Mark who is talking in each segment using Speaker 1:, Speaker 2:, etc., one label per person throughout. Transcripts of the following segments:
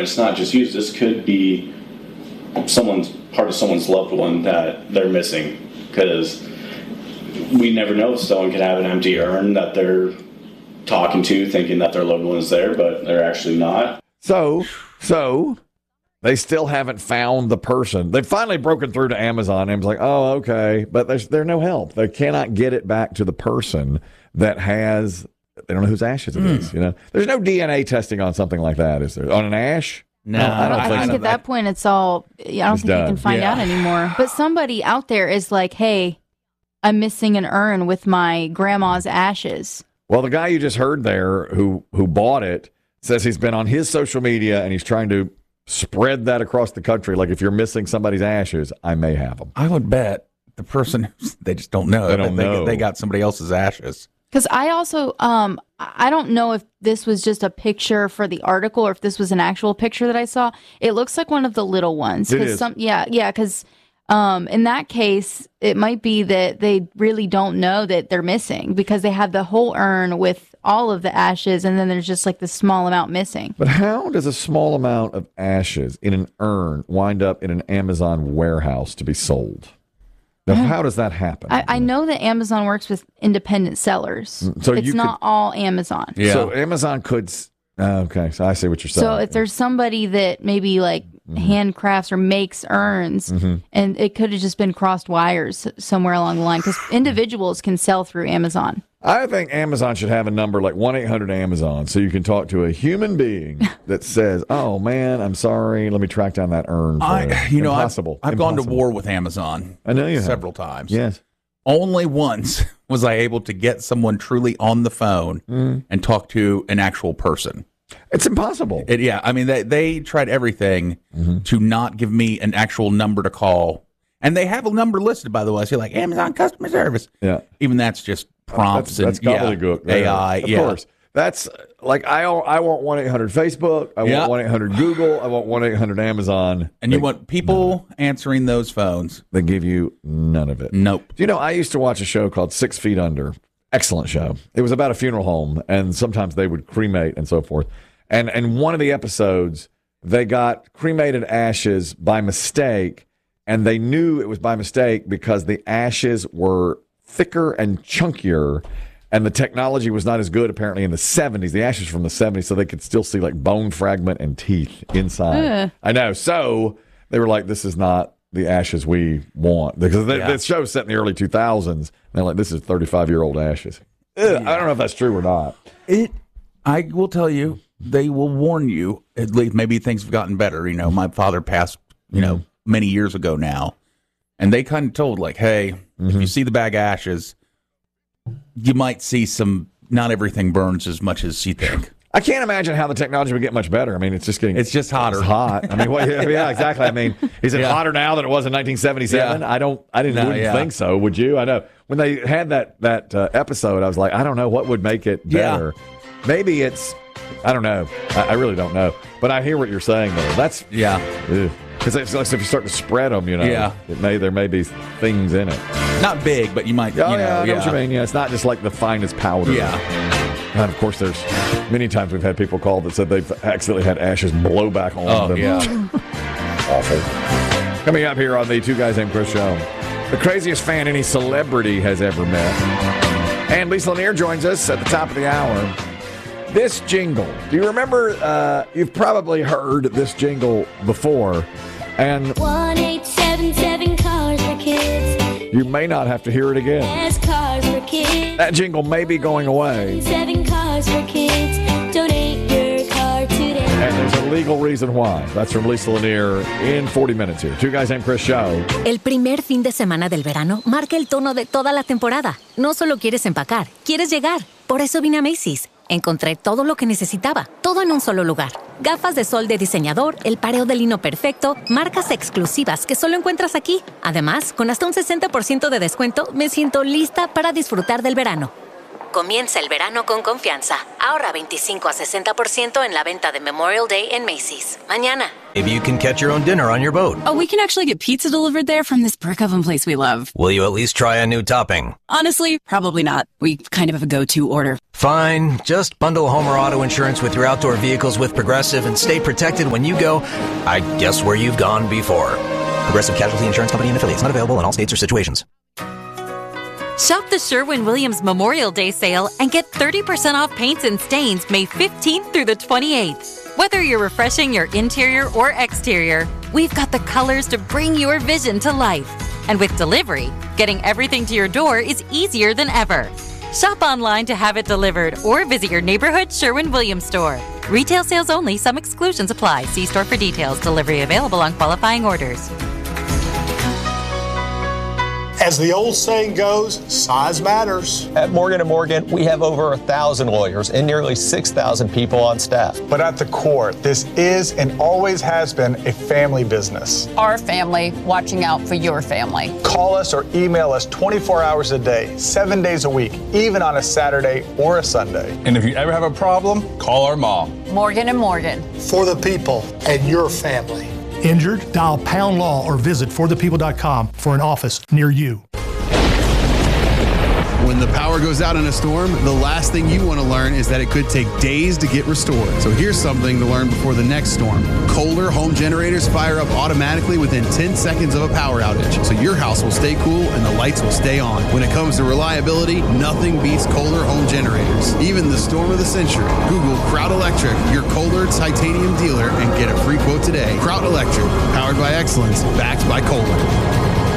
Speaker 1: it's not just used. This could be part of someone's loved one that they're missing, because we never know if someone could have an empty urn that they're talking to, thinking that their loved one is there, but they're actually not.
Speaker 2: So they still haven't found the person. They've finally broken through to Amazon, and it's like, oh, okay, but there's no help. They cannot get it back to the person that has. They don't know whose ashes it is. There's no DNA testing on something like that, is there? On an ash?
Speaker 3: No,
Speaker 2: I don't think so.
Speaker 4: At that point, it's all. I don't think you can find out anymore. But somebody out there is like, "Hey, I'm missing an urn with my grandma's ashes."
Speaker 2: Well, the guy you just heard there, who bought it, says he's been on his social media and he's trying to spread that across the country. Like, if you're missing somebody's ashes, I may have them.
Speaker 3: I would bet the person, they just don't know.
Speaker 2: They don't know.
Speaker 3: They got somebody else's ashes.
Speaker 4: Because I also, I don't know if this was just a picture for the article or if this was an actual picture that I saw. It looks like one of the little ones.
Speaker 2: It is.
Speaker 4: Because in that case, it might be that they really don't know that they're missing because they have the whole urn with all of the ashes, and then there's just like this small amount missing.
Speaker 2: But how does a small amount of ashes in an urn wind up in an Amazon warehouse to be sold? Now, how does that happen?
Speaker 4: I know that Amazon works with independent sellers.
Speaker 2: So
Speaker 4: it's not all Amazon.
Speaker 2: Yeah. So Amazon could. Okay, so I see what you're saying.
Speaker 4: So if there's somebody that maybe like handcrafts or makes urns, and it could have just been crossed wires somewhere along the line, because individuals can sell through Amazon.
Speaker 2: I think Amazon should have a number like 1-800-AMAZON, so you can talk to a human being that says, "Oh man, I'm sorry. Let me track down that urn." Impossible.
Speaker 3: I've gone to war with Amazon.
Speaker 2: I know you have.
Speaker 3: Several times.
Speaker 2: Yes.
Speaker 3: Only once was I able to get someone truly on the phone and talk to an actual person.
Speaker 2: It's impossible.
Speaker 3: I mean, they tried everything to not give me an actual number to call. And they have a number listed, by the way. So like Amazon customer service.
Speaker 2: Yeah.
Speaker 3: Even that's just prompts
Speaker 2: that's gobbledygook.
Speaker 3: AI.
Speaker 2: Of course. That's like I want 1-800-Facebook. I want 1-800-Google. I want 1-800-Amazon.
Speaker 3: And you want people answering those phones.
Speaker 2: They give you none of it.
Speaker 3: Nope.
Speaker 2: I used to watch a show called 6 Feet Under. Excellent show. It was about a funeral home, and sometimes they would cremate and so forth. And one of the episodes, they got cremated ashes by mistake, and they knew it was by mistake because the ashes were thicker and chunkier, and the technology was not as good apparently in the 70s. The ashes from the 70s, so they could still see like bone fragment and teeth inside. I know. So they were like, this is not the ashes we want, because the show's set in the early 2000s. And they're like, this is 35-year-old ashes. I don't know if that's true or not.
Speaker 3: I will tell you, they will warn you, at least maybe things have gotten better. My father passed, many years ago now. And they kind of told, like, hey, if you see the bag of ashes, you might see not everything burns as much as you think.
Speaker 2: I can't imagine how the technology would get much better. I mean, it's just hotter. It's hot. I mean, yeah, exactly. I mean, is it hotter now than it was in 1977?
Speaker 3: Yeah.
Speaker 2: I wouldn't think so. Would you? I know when they had that epised, I was like, I don't know what would make it better. Yeah. Maybe it's, I don't know. I really don't know. But I hear what you're saying though. That's because it's like if you start to spread them, there may be things in it.
Speaker 3: Not big, but you might.
Speaker 2: I know what you mean. Yeah, it's not just like the finest powder.
Speaker 3: Yeah.
Speaker 2: And of course, there's many times we've had people call that said they've accidentally had ashes blow back on them.
Speaker 3: Yeah.
Speaker 2: Awful. Coming up here on the Two Guys Named Chris show, the craziest fan any celebrity has ever met. And Lisa Lanier joins us at the top of the hour. This jingle, do you remember, you've probably heard this jingle before, and
Speaker 5: 1-877 Cars for Kids.
Speaker 2: You may not have to hear it again.
Speaker 5: As Cars for Kids.
Speaker 2: That jingle may be going away.
Speaker 5: 7 Cars for Kids. Donate your car today.
Speaker 2: And there's a legal reason why. That's from Lisa Lanier in 40 minutes here. Two Guys Named Chris show.
Speaker 6: El primer fin de semana del verano marca el tono de toda la temporada. No solo quieres empacar, quieres llegar. Por eso vine a Macy's. Encontré todo lo que necesitaba, todo en un solo lugar. Gafas de sol de diseñador, el pareo de lino perfecto, marcas exclusivas que solo encuentras aquí. Además, con hasta un 60% de descuento, me siento lista para disfrutar del verano. Comienza el verano con confianza. Ahorra 25 a 60% en la venta de Memorial Day en Macy's. Mañana.
Speaker 7: Maybe you can catch your own dinner on your boat.
Speaker 8: Oh, we can actually get pizza delivered there from this brick oven place we love.
Speaker 7: Will you at least try a new topping?
Speaker 8: Honestly, probably not. We kind of have a go-to order.
Speaker 7: Fine. Just bundle home or auto insurance with your outdoor vehicles with Progressive and stay protected when you go, I guess, where you've gone before. Progressive Casualty Insurance Company and affiliates. Not available in all states or situations.
Speaker 6: Shop the Sherwin-Williams Memorial Day sale and get 30% off paints and stains May 15th through the 28th. Whether you're refreshing your interior or exterior, we've got the colors to bring your vision to life. And with delivery, getting everything to your door is easier than ever. Shop online to have it delivered or visit your neighborhood Sherwin-Williams store. Retail sales only. Some exclusions apply. See store for details. Delivery available on qualifying orders.
Speaker 9: As the old saying goes, size matters.
Speaker 10: At Morgan & Morgan, we have over 1,000 lawyers and nearly 6,000 people on staff.
Speaker 9: But at the core, this is and always has been a family business.
Speaker 11: Our family watching out for your family.
Speaker 9: Call us or email us 24 hours a day, 7 days a week, even on a Saturday or a Sunday.
Speaker 12: And if you ever have a problem, call our mom.
Speaker 11: Morgan & Morgan.
Speaker 9: For the people and your family.
Speaker 13: Injured? Dial Pound Law or visit forthepeople.com for an office near you.
Speaker 14: When the power goes out in a storm, the last thing you want to learn is that it could take days to get restored. So here's something to learn before the next storm. Kohler home generators fire up automatically within 10 seconds of a power outage, so your house will stay cool and the lights will stay on. When it comes to reliability, nothing beats Kohler home generators. Even the storm of the century. Google Kraut Electric, your Kohler titanium dealer, and get a free quote today. Kraut Electric, powered by excellence, backed by Kohler.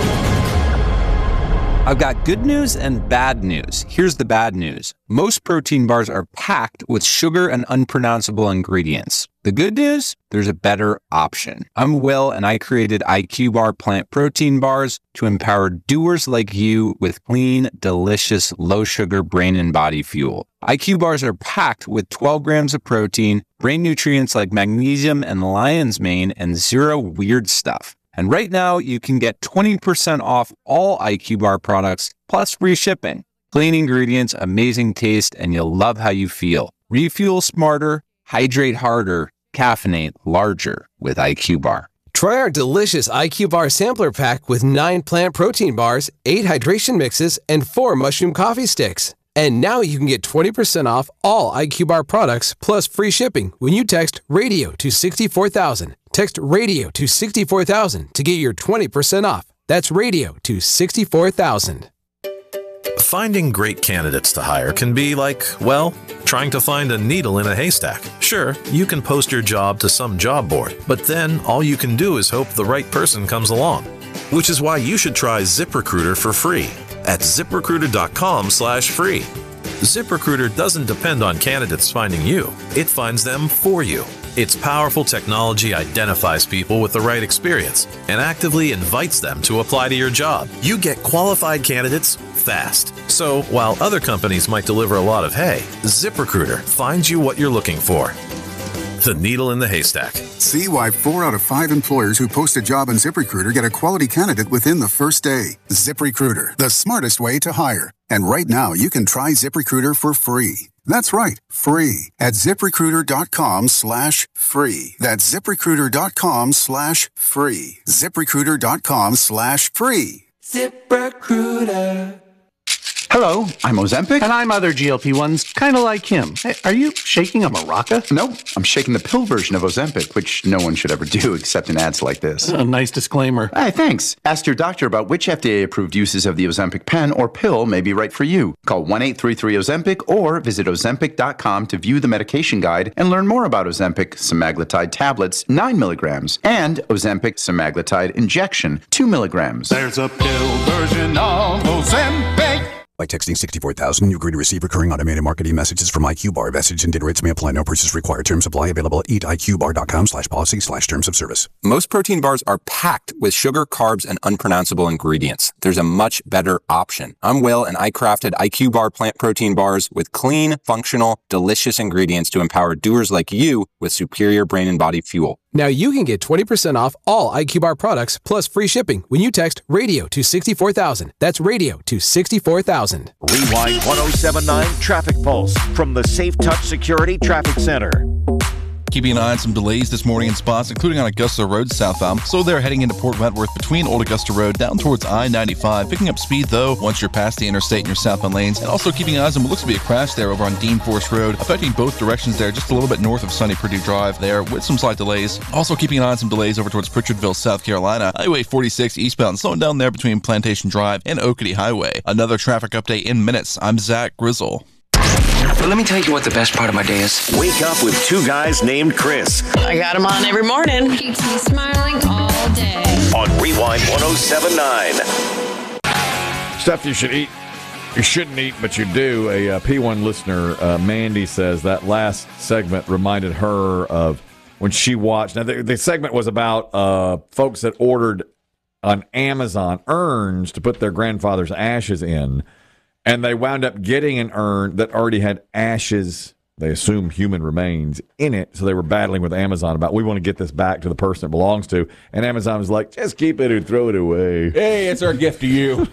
Speaker 15: I've got good news and bad news. Here's the bad news. Most protein bars are packed with sugar and unpronounceable ingredients. The good news? There's a better option. I'm Will, and I created IQ Bar plant protein bars to empower doers like you with clean, delicious, low-sugar brain and body fuel. IQ Bars are packed with 12 grams of protein, brain nutrients like magnesium and lion's mane, and zero weird stuff. And right now, you can get 20% off all IQ Bar products, plus free shipping. Clean ingredients, amazing taste, and you'll love how you feel. Refuel smarter, hydrate harder, caffeinate larger with IQ Bar.
Speaker 16: Try our delicious IQ Bar sampler pack with 9 plant protein bars, 8 hydration mixes, and 4 mushroom coffee sticks. And now you can get 20% off all IQ Bar products plus free shipping when you text RADIO to 64,000. Text RADIO to 64,000 to get your 20% off. That's RADIO to 64,000.
Speaker 17: Finding great candidates to hire can be like, well, trying to find a needle in a haystack. Sure, you can post your job to some job board, but then all you can do is hope the right person comes along. Which is why you should try ZipRecruiter for free at ZipRecruiter.com/free. ZipRecruiter doesn't depend on candidates finding you. It finds them for you. Its powerful technology identifies people with the right experience and actively invites them to apply to your job. You get qualified candidates fast. So while other companies might deliver a lot of hay, ZipRecruiter finds you what you're looking for. The needle in the haystack.
Speaker 18: See why 4 out of 5 employers who post a job on ZipRecruiter get a quality candidate within the first day. ZipRecruiter, the smartest way to hire. And right now, you can try ZipRecruiter for free. That's right, free at ZipRecruiter.com/free. That's ZipRecruiter.com/free. ZipRecruiter.com/free.
Speaker 19: ZipRecruiter. Hello, I'm Ozempic. And I'm other GLP-1s, kind of like him. Hey, are you shaking a maraca?
Speaker 20: No, I'm shaking the pill version of Ozempic, which no one should ever do except in ads like this.
Speaker 19: A nice disclaimer.
Speaker 20: Hey, thanks. Ask your doctor about which FDA-approved uses of the Ozempic pen or pill may be right for you. Call 1-833-OZEMPIC or visit Ozempic.com to view the medication guide and learn more about Ozempic semaglutide tablets, 9 milligrams, and Ozempic semaglutide injection, 2 milligrams.
Speaker 21: There's a pill version of Ozempic.
Speaker 22: By texting 64,000, you agree to receive recurring automated marketing messages from IQ Bar. Message and data rates may apply. No purchase required. Terms apply. Available at eatiqbar.com/policy/terms of service.
Speaker 15: Most protein bars are packed with sugar, carbs, and unpronounceable ingredients. There's a much better option. I'm Will, and I crafted IQ Bar plant protein bars with clean, functional, delicious ingredients to empower doers like you with superior brain and body fuel.
Speaker 16: Now you can get 20% off all IQ Bar products plus free shipping when you text RADIO to 64,000. That's RADIO to 64,000.
Speaker 23: Rewind 1079 Traffic Pulse from the Safe Touch Security Traffic Center.
Speaker 1: keeping an eye on some delays this morning in spots, including on Augusta Road southbound. So they're heading into Port Wentworth between Old Augusta Road down towards I-95. Picking up speed, though, once you're past the interstate in your southbound lanes. And also keeping eyes on what looks to be a crash there over on Dean Forest Road, affecting both directions there, just a little bit north of Sunny Purdue Drive there with some slight delays. Also keeping an eye on some delays over towards Pritchardville, South Carolina. Highway 46 eastbound, slowing down there between Plantation Drive and Oakity Highway. Another traffic update in minutes. I'm Zach Grizzle.
Speaker 4: But let me tell you what the best part of my day is.
Speaker 23: Wake up with two guys named Chris.
Speaker 24: I got him on every morning.
Speaker 25: Keeps me smiling all day.
Speaker 23: On Rewind 107.9.
Speaker 2: Stuff you should eat. You shouldn't eat, but you do. A P1 listener, Mandy, says that last segment reminded her of when she watched. Now, the segment was about folks that ordered on Amazon urns to put their grandfather's ashes in. And they wound up getting an urn that already had ashes, they assume human remains, in it. So they were battling with Amazon about, we want to get this back to the person it belongs to. And Amazon was like, just keep it or throw it away.
Speaker 3: Hey, it's our gift to you.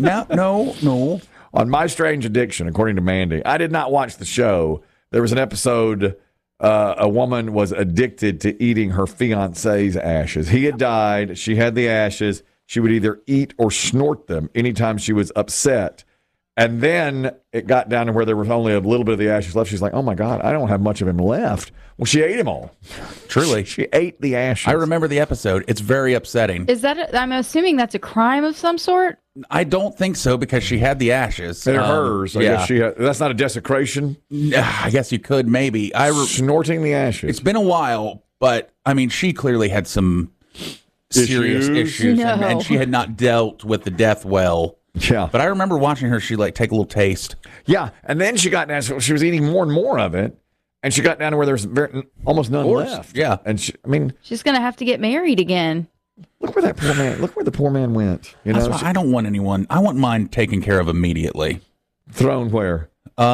Speaker 3: No.
Speaker 2: On My Strange Addiction, according to Mandy, I did not watch the show. There was an episode, a woman was addicted to eating her fiancé's ashes. He had died. She had the ashes. She would either eat or snort them anytime she was upset. And then it got down to where there was only a little bit of the ashes left. She's like, oh, my God, I don't have much of him left. Well, she ate him all.
Speaker 3: Truly.
Speaker 2: She ate the ashes.
Speaker 3: I remember the episode. It's very upsetting.
Speaker 26: Is that, I'm assuming that's a crime of some sort?
Speaker 3: I don't think so because she had the ashes.
Speaker 2: They're hers. I guess she had, that's not a desecration?
Speaker 3: I guess you could maybe.
Speaker 2: Snorting the ashes.
Speaker 3: It's been a while, but, I mean, she clearly had some serious issues.
Speaker 26: No.
Speaker 3: And she had not dealt with the death well.
Speaker 2: Yeah.
Speaker 3: But I remember watching her, she take a little taste.
Speaker 2: Yeah. And then she got down, she was eating more and more of it. And she got down to where there was almost none left.
Speaker 3: Yeah.
Speaker 2: And
Speaker 26: she's going to have to get married again.
Speaker 2: Look where that poor man, look where the poor man went. You know?
Speaker 3: That's why I don't want anyone, I want mine taken care of immediately.
Speaker 2: Thrown where?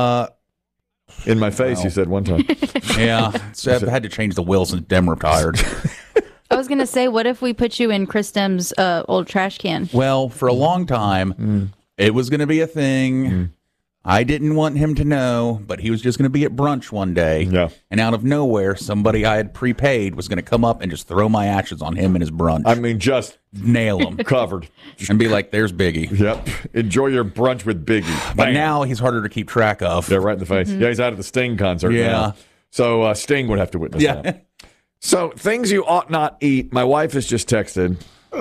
Speaker 2: In my face, you said one time.
Speaker 3: Yeah. So I've had to change the will since Dem retired.
Speaker 26: I was going to say, what if we put you in Chris Dem's old trash can?
Speaker 3: Well, for a long time, it was going to be a thing. I didn't want him to know, but he was just going to be at brunch one day.
Speaker 2: Yeah.
Speaker 3: And out of nowhere, somebody I had prepaid was going to come up and just throw my ashes on him and his brunch.
Speaker 2: I mean, just
Speaker 3: nail him.
Speaker 2: Covered.
Speaker 3: And be like, there's Biggie.
Speaker 2: Yep. Enjoy your brunch with Biggie.
Speaker 3: But now he's harder to keep track of.
Speaker 2: Yeah, right in the face. Yeah, he's out of the Sting concert now. So Sting would have to witness that. So, things you ought not eat. My wife has just texted.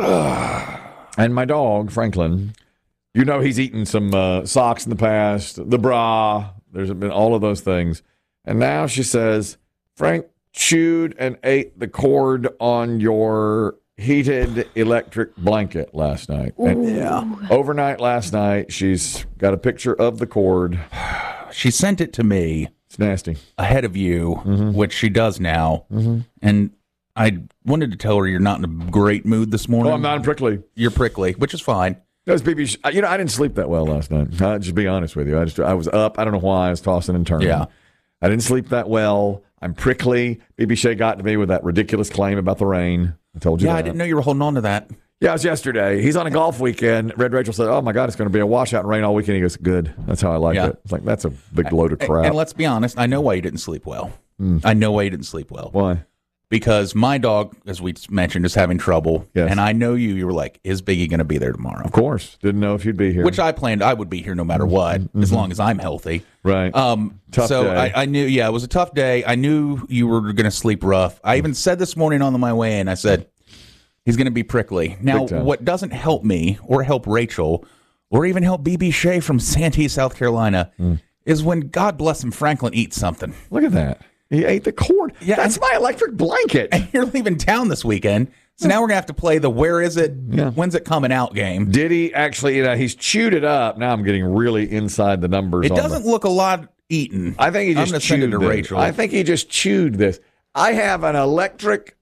Speaker 2: And my dog, Franklin, you know he's eaten some socks in the past, the bra. There's been all of those things. And now she says, Frank chewed and ate the cord on your heated electric blanket last night. And overnight last night, she's got a picture of the cord.
Speaker 3: She sent it to me.
Speaker 2: It's nasty.
Speaker 3: Ahead of you, which she does now. And I wanted to tell her you're not in a great mood this morning.
Speaker 2: Oh, I'm not prickly.
Speaker 3: You're prickly, which is fine.
Speaker 2: Those BB, I didn't sleep that well last night. I'll just be honest with you. I was up. I don't know why. I was tossing and turning.
Speaker 3: Yeah.
Speaker 2: I didn't sleep that well. I'm prickly. BB Shea got to me with that ridiculous claim about the rain. I told you that.
Speaker 3: I didn't know you were holding on to that.
Speaker 2: Yeah, it was yesterday. He's on a golf weekend. Red Rachel said, oh, my God, it's going to be a washout and rain all weekend. He goes, good. That's how I like it. It's like, that's a big load of crap.
Speaker 3: And let's be honest, I know why you didn't sleep well. I know why you didn't sleep well.
Speaker 2: Why?
Speaker 3: Because my dog, as we mentioned, is having trouble.
Speaker 2: Yes.
Speaker 3: And I know you were like, is Biggie going to be there tomorrow?
Speaker 2: Of course. Didn't know if you'd be here.
Speaker 3: Which I planned I would be here no matter what, as long as I'm healthy.
Speaker 2: Right. Tough
Speaker 3: so
Speaker 2: day.
Speaker 3: I knew, it was a tough day. I knew you were going to sleep rough. I even said this morning on my way in, I said, he's going to be prickly. Now, what doesn't help me or help Rachel or even help BB Shea from Santee, South Carolina, is when, God bless him, Franklin eats something.
Speaker 2: Look at that. He ate the cord.
Speaker 3: Yeah,
Speaker 2: that's my electric blanket.
Speaker 3: And you're leaving town this weekend. So now we're going to have to play the where is it, when's it coming out game.
Speaker 2: Did he actually, he's chewed it up. Now I'm getting really inside the numbers.
Speaker 3: It doesn't look a lot eaten.
Speaker 2: I think he just chewed
Speaker 3: it to Rachel.
Speaker 2: I think he just chewed this. I have an electric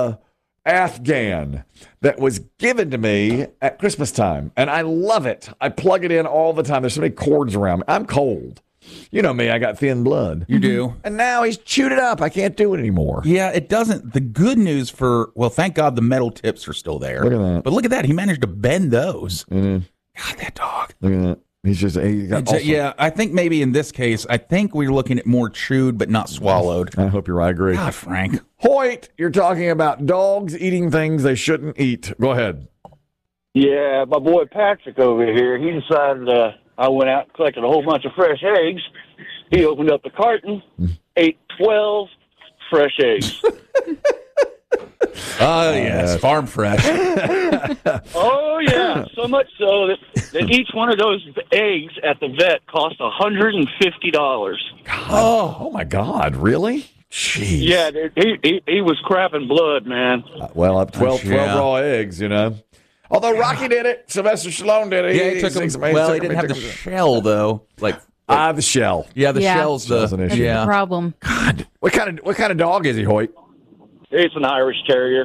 Speaker 2: Afghan that was given to me at Christmas time, and I love it. I plug it in all the time. There's so many cords around me. I'm cold. You know me, I got thin blood.
Speaker 3: You do.
Speaker 2: And now he's chewed it up. I can't do it anymore.
Speaker 3: Yeah, it doesn't. The good news thank God the metal tips are still there.
Speaker 2: Look at that.
Speaker 3: But look at that. He managed to bend those.
Speaker 2: Mm-hmm.
Speaker 3: God, that dog.
Speaker 2: Look at that. He's just
Speaker 3: yeah. I think maybe in this case, I think we're looking at more chewed but not swallowed.
Speaker 2: I hope you're right. I agree.
Speaker 3: God, Frank.
Speaker 2: Hoyt, you're talking about dogs eating things they shouldn't eat. Go ahead.
Speaker 5: Yeah, my boy Patrick over here, he decided I went out and collected a whole bunch of fresh eggs. He opened up the carton, ate 12 fresh eggs.
Speaker 3: Oh, yes, farm fresh.
Speaker 5: Oh, yeah, so much so that each one of those eggs at the vet cost $150.
Speaker 2: Oh, my God, really? Jeez.
Speaker 5: Yeah, he was crapping blood, man.
Speaker 2: Well, up 12 raw eggs, you know. Although Rocky did it, Sylvester Stallone did it.
Speaker 3: Yeah, he took him. Well, he didn't have the shell though.
Speaker 2: The shell.
Speaker 3: Yeah, the shell's
Speaker 2: an issue.
Speaker 26: That's the problem.
Speaker 2: God, what kind of dog is he, Hoyt?
Speaker 5: It's an Irish Terrier.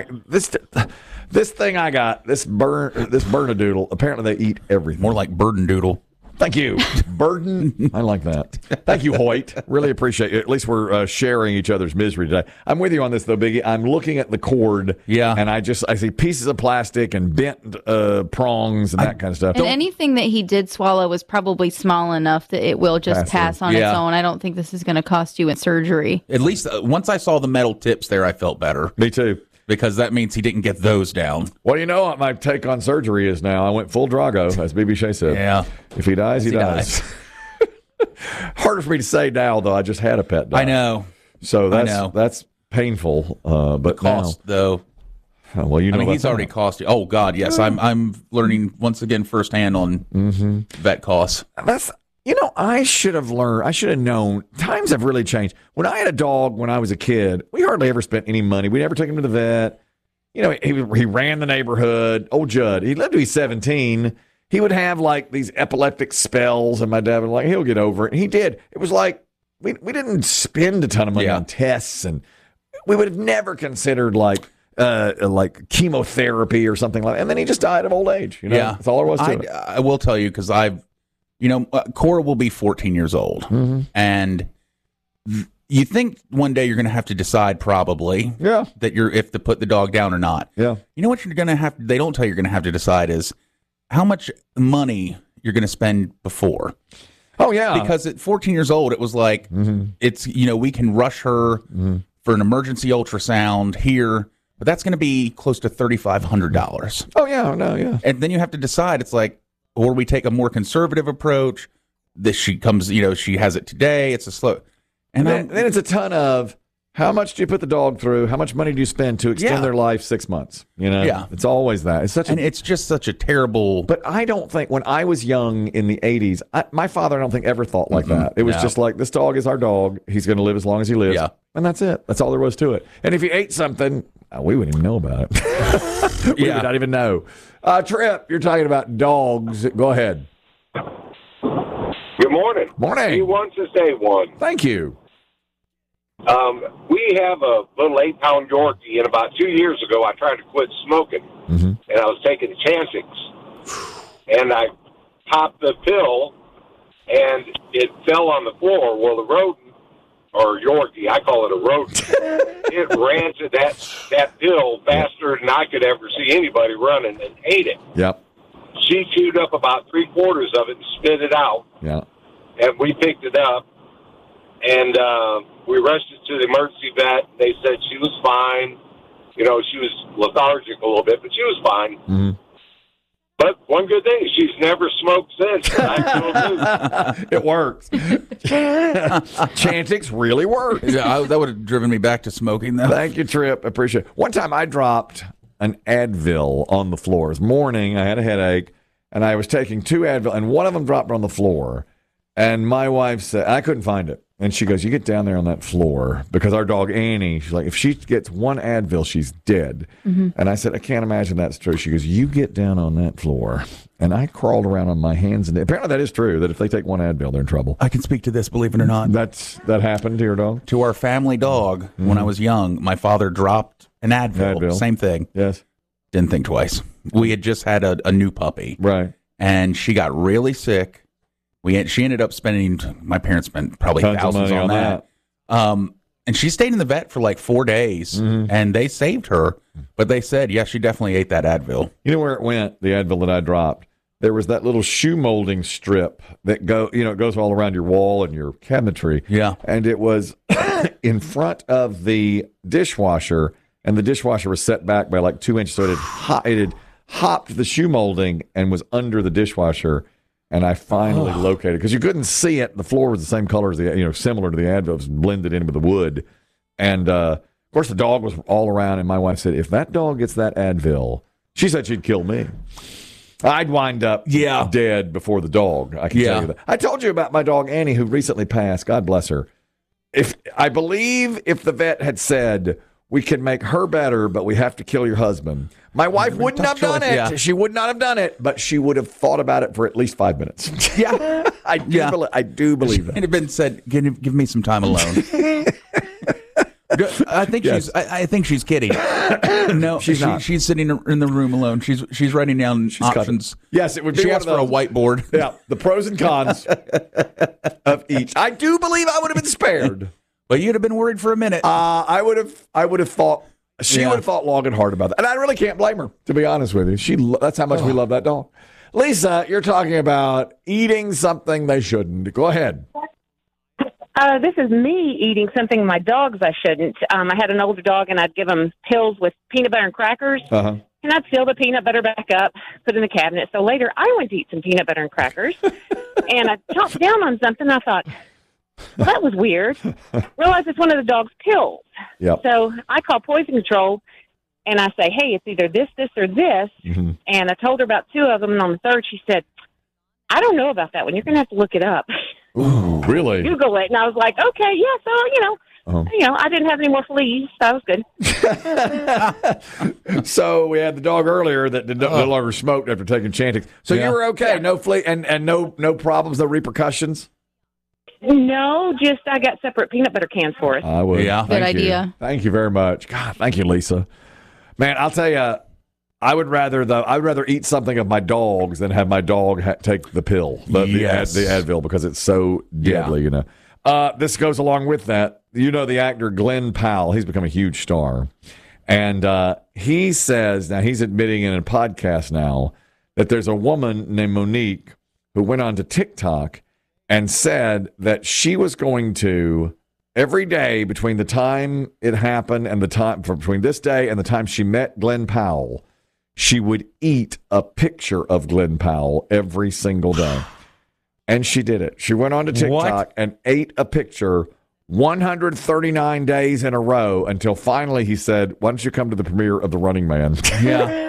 Speaker 2: This thing I got, this Bernedoodle. Apparently, they eat everything.
Speaker 3: More like Burdendoodle.
Speaker 2: Thank you, Burden. I like that. Thank you, Hoyt. Really appreciate it. At least we're sharing each other's misery today. I'm with you on this, though, Biggie. I'm looking at the cord, and I see pieces of plastic and bent prongs and that kind of stuff.
Speaker 26: And anything that he did swallow was probably small enough that it will just pass on its own. I don't think this is going to cost you a surgery.
Speaker 3: At least once I saw the metal tips there, I felt better.
Speaker 2: Me too.
Speaker 3: Because that means he didn't get those down.
Speaker 2: Well, you know what my take on surgery is now. I went full Drago, as BB Shea said.
Speaker 3: Yeah.
Speaker 2: If he dies, he dies. Harder for me to say now, though. I just had a pet dog.
Speaker 3: I know.
Speaker 2: So that's painful. But
Speaker 3: the cost, though.
Speaker 2: Well, you know,
Speaker 3: he's already cost you. Oh God, yes. I'm learning once again firsthand on vet costs.
Speaker 2: I should have learned. I should have known. Times have really changed. When I had a dog when I was a kid, we hardly ever spent any money. We never took him to the vet. You know, he ran the neighborhood. Old Judd, he lived to be 17. He would have like these epileptic spells, and my dad would like, he'll get over it. And he did. It was like we didn't spend a ton of money on tests, and we would have never considered like chemotherapy or something like that. And then he just died of old age. You know, that's all there was to it.
Speaker 3: I will tell you because Cora will be 14 years old, and you think one day you're going to have to decide probably that if to put the dog down or not.
Speaker 2: Yeah.
Speaker 3: You know what you're going to have, they don't tell you you're going to have to decide is how much money you're going to spend before.
Speaker 2: Oh, yeah.
Speaker 3: Because at 14 years old, it was like, it's, we can rush her for an emergency ultrasound here, but that's going to be close to $3,500.
Speaker 2: Oh, yeah. No, yeah.
Speaker 3: And then you have to decide, it's like, or we take a more conservative approach. This she comes, she has it today. It's a slow,
Speaker 2: and then it's a ton of how much do you put the dog through? How much money do you spend to extend their life 6 months? It's always that.
Speaker 3: It's just such a terrible.
Speaker 2: But I don't think when I was young in the 80s, my father I don't think ever thought like that. It was just like this dog is our dog. He's going to live as long as he lives, and that's it. That's all there was to it. And if he ate something, we wouldn't even know about it. We would not even know. Trip, you're talking about dogs. Go ahead.
Speaker 6: Good morning.
Speaker 2: Morning.
Speaker 6: He1 since day one.
Speaker 2: Thank you.
Speaker 6: We have a little 8-pound Yorkie, and about 2 years ago, I tried to quit smoking, and I was taking Chantix, and I popped the pill, and it fell on the floor. Well, the rodent, or Yorkie, I call it a rodent, it ran to that pill faster than I could ever see anybody running and ate it.
Speaker 2: Yep.
Speaker 6: She chewed up about 3/4 of it and spit it out.
Speaker 2: Yeah.
Speaker 6: And we picked it up, and we rushed it to the emergency vet. They said she was fine. She was lethargic a little bit, but she was fine.
Speaker 2: Mm-hmm.
Speaker 6: But one good thing, she's never smoked since. I still do.
Speaker 2: It works. Chantix really works.
Speaker 3: Yeah, that would have driven me back to smoking, though.
Speaker 2: Thank you, Trip. Appreciate it. One time I dropped an Advil on the floor. It was morning. I had a headache, and I was taking 2 Advil, and one of them dropped on the floor. And my wife said, I couldn't find it. And she goes, you get down there on that floor, because our dog Annie, she's like, if she gets 1 Advil, she's dead. And I said, I can't imagine that's true. She goes, you get down on that floor. And I crawled around on my hands. And apparently that is true, that if they take 1 Advil, they're in trouble.
Speaker 3: I can speak to this, believe it or not.
Speaker 2: That happened to your dog?
Speaker 3: To our family dog, when I was young, my father dropped an Advil. Same thing.
Speaker 2: Yes.
Speaker 3: Didn't think twice. We had just had a new puppy.
Speaker 2: Right.
Speaker 3: And she got really sick. She ended up spending, my parents spent probably thousands on that. And she stayed in the vet for like 4 days, and they saved her. But they said, yeah, she definitely ate that Advil.
Speaker 2: You know where it went, the Advil that I dropped? there was that little shoe molding strip that goes all around your wall and your cabinetry.
Speaker 3: Yeah.
Speaker 2: And it was in front of the dishwasher, and the dishwasher was set back by like 2 inches, so it had hopped the shoe molding and was under the dishwasher. And I finally located, because you couldn't see it. The floor was the same color as similar to the Advil. It was blended in with the wood. And, of course, the dog was all around. And my wife said, if that dog gets that Advil, she said she'd kill me. I'd wind up dead before the dog. I can tell you that. I told you about my dog, Annie, who recently passed. God bless her. I believe if the vet had said, we can make her better, but we have to kill your husband, my wife wouldn't have done it. Yeah. She would not have done it, but she would have thought about it for at least 5 minutes. Yeah, I do believe that.
Speaker 3: And it been said, give me some time alone. I think she's kidding. No, she's not. She's sitting in the room alone. She's writing down options.
Speaker 2: Yes, it would be.
Speaker 3: She asked for a whiteboard.
Speaker 2: Yeah, the pros and cons of each. I do believe I would have been spared.
Speaker 3: But you'd have been worried for a minute.
Speaker 2: I would have thought. She would have thought long and hard about that. And I really can't blame her, to be honest with you. That's how much we love that dog. Lisa, you're talking about eating something they shouldn't. Go ahead.
Speaker 7: This is me eating something my dogs I shouldn't. I had an older dog, and I'd give him pills with peanut butter and crackers.
Speaker 2: Uh-huh.
Speaker 7: And I'd fill the peanut butter back up, put it in the cabinet. So later, I went to eat some peanut butter and crackers. And I chopped down on something. I thought, well, that was weird. Realized it's one of the dog's pills.
Speaker 2: Yep.
Speaker 7: So I call poison control, and I say, hey, it's either this, this, or this.
Speaker 2: Mm-hmm.
Speaker 7: And I told her about 2 of them, and on the third, she said, I don't know about that one. You're going to have to look it up.
Speaker 2: Ooh, really?
Speaker 7: Google it. And I was like, okay, yeah, so, I didn't have any more fleas, so that was good.
Speaker 2: So we had the dog earlier that no longer smoked after taking Chantix. So you were okay, no flea and no problems, no repercussions?
Speaker 7: No, just I got separate peanut butter cans for us.
Speaker 2: I would.
Speaker 26: Yeah. Good idea.
Speaker 2: Thank you very much. God, thank you, Lisa. Man, I'll tell you, I would rather eat something of my dog's than have my dog take the pill, the Advil, because it's so deadly. This goes along with that. The actor Glenn Powell. He's become a huge star, and he says now he's admitting in a podcast now that there's a woman named Monique who went on to TikTok and said that she was going to, every day between the time it happened and the time, between this day and the time she met Glenn Powell, she would eat a picture of Glenn Powell every single day. And she did it. She went on to TikTok and ate a picture 139 days in a row until finally he said, why don't you come to the premiere of The Running Man?
Speaker 3: Yeah.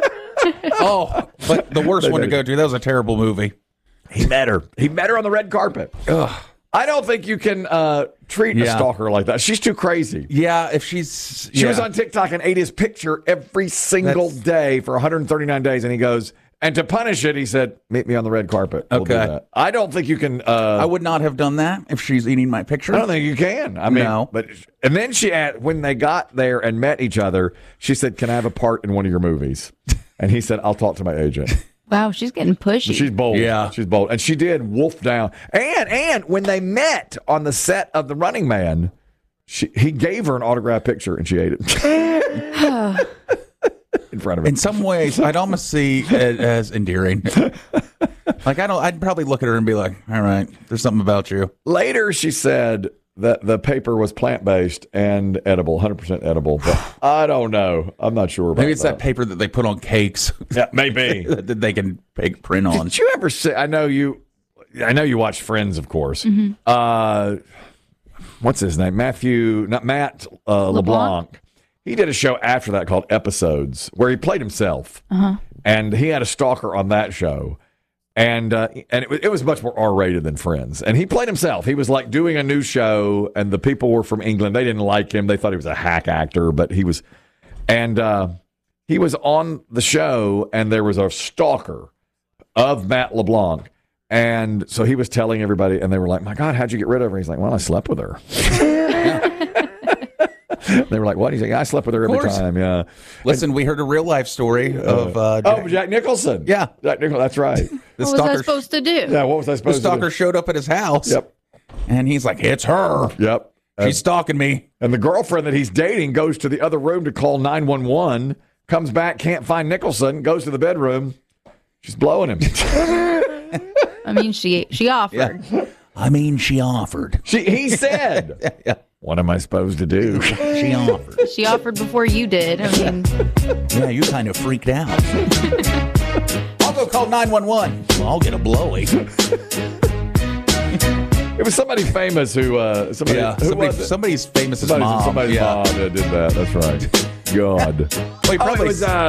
Speaker 3: But the worst one to go to. That was a terrible movie.
Speaker 2: He met her. He met her on the red carpet. Ugh. I don't think you can treat a stalker like that. She's too crazy.
Speaker 3: Yeah, if she's...
Speaker 2: She was on TikTok and ate his picture every single day for 139 days, and he goes... And to punish it, he said, meet me on the red carpet. We'll do that. I don't think you can...
Speaker 3: I would not have done that if she's eating my picture.
Speaker 2: I don't think you can. I mean,
Speaker 3: no.
Speaker 2: And then when they got there and met each other, she said, can I have a part in one of your movies? And he said, I'll talk to my agent.
Speaker 26: Wow, she's getting pushy.
Speaker 2: She's bold.
Speaker 3: Yeah.
Speaker 2: She's bold. And she did wolf down. And when they met on the set of The Running Man, he gave her an autographed picture and she ate it. In front of her.
Speaker 3: In some ways, I'd almost see it as endearing. I'd probably look at her and be like, all right, there's something about you.
Speaker 2: Later, she said that the paper was plant-based and edible, 100% edible. But I don't know. I'm not sure about that.
Speaker 3: Maybe it's that paper that they put on cakes.
Speaker 2: Yeah, maybe.
Speaker 3: that they can print on.
Speaker 2: Did you ever see, I know you watched Friends, of course.
Speaker 26: Mm-hmm.
Speaker 2: What's his name? Matt LeBlanc. He did a show after that called Episodes, where he played himself.
Speaker 26: Uh-huh.
Speaker 2: And he had a stalker on that show. And it was much more R-rated than Friends. And he played himself. He was like doing a new show, and the people were from England. They didn't like him. They thought he was a hack actor, but he was. And he was on the show, and there was a stalker of Matt LeBlanc. And so he was telling everybody, and they were like, my God, how'd you get rid of her? He's like, well, I slept with her. They were like, what? He's like, I slept with her every time. Yeah.
Speaker 3: Listen, we heard a real life story of
Speaker 2: Jack Nicholson.
Speaker 3: Yeah.
Speaker 2: Jack Nicholson. That's right.
Speaker 26: What was I supposed to do?
Speaker 2: Yeah, what was I supposed to do?
Speaker 3: The stalker showed up at his house.
Speaker 2: Yep.
Speaker 3: And he's like, it's her.
Speaker 2: Yep.
Speaker 3: She's stalking me.
Speaker 2: And the girlfriend that he's dating goes to the other room to call 911, comes back, can't find Nicholson, goes to the bedroom. She's blowing him.
Speaker 26: I mean, she offered.
Speaker 3: Yeah. I mean, she offered.
Speaker 2: He said.
Speaker 3: Yeah.
Speaker 2: What am I supposed to do?
Speaker 3: She offered.
Speaker 26: She offered before you did. I mean,
Speaker 3: yeah, you kind of freaked out. I'll go call 911. Well, I'll get a blowy.
Speaker 2: It was somebody famous who
Speaker 3: somebody's famous mom.
Speaker 2: Somebody's mom that did that. That's right. God.
Speaker 3: Wait, probably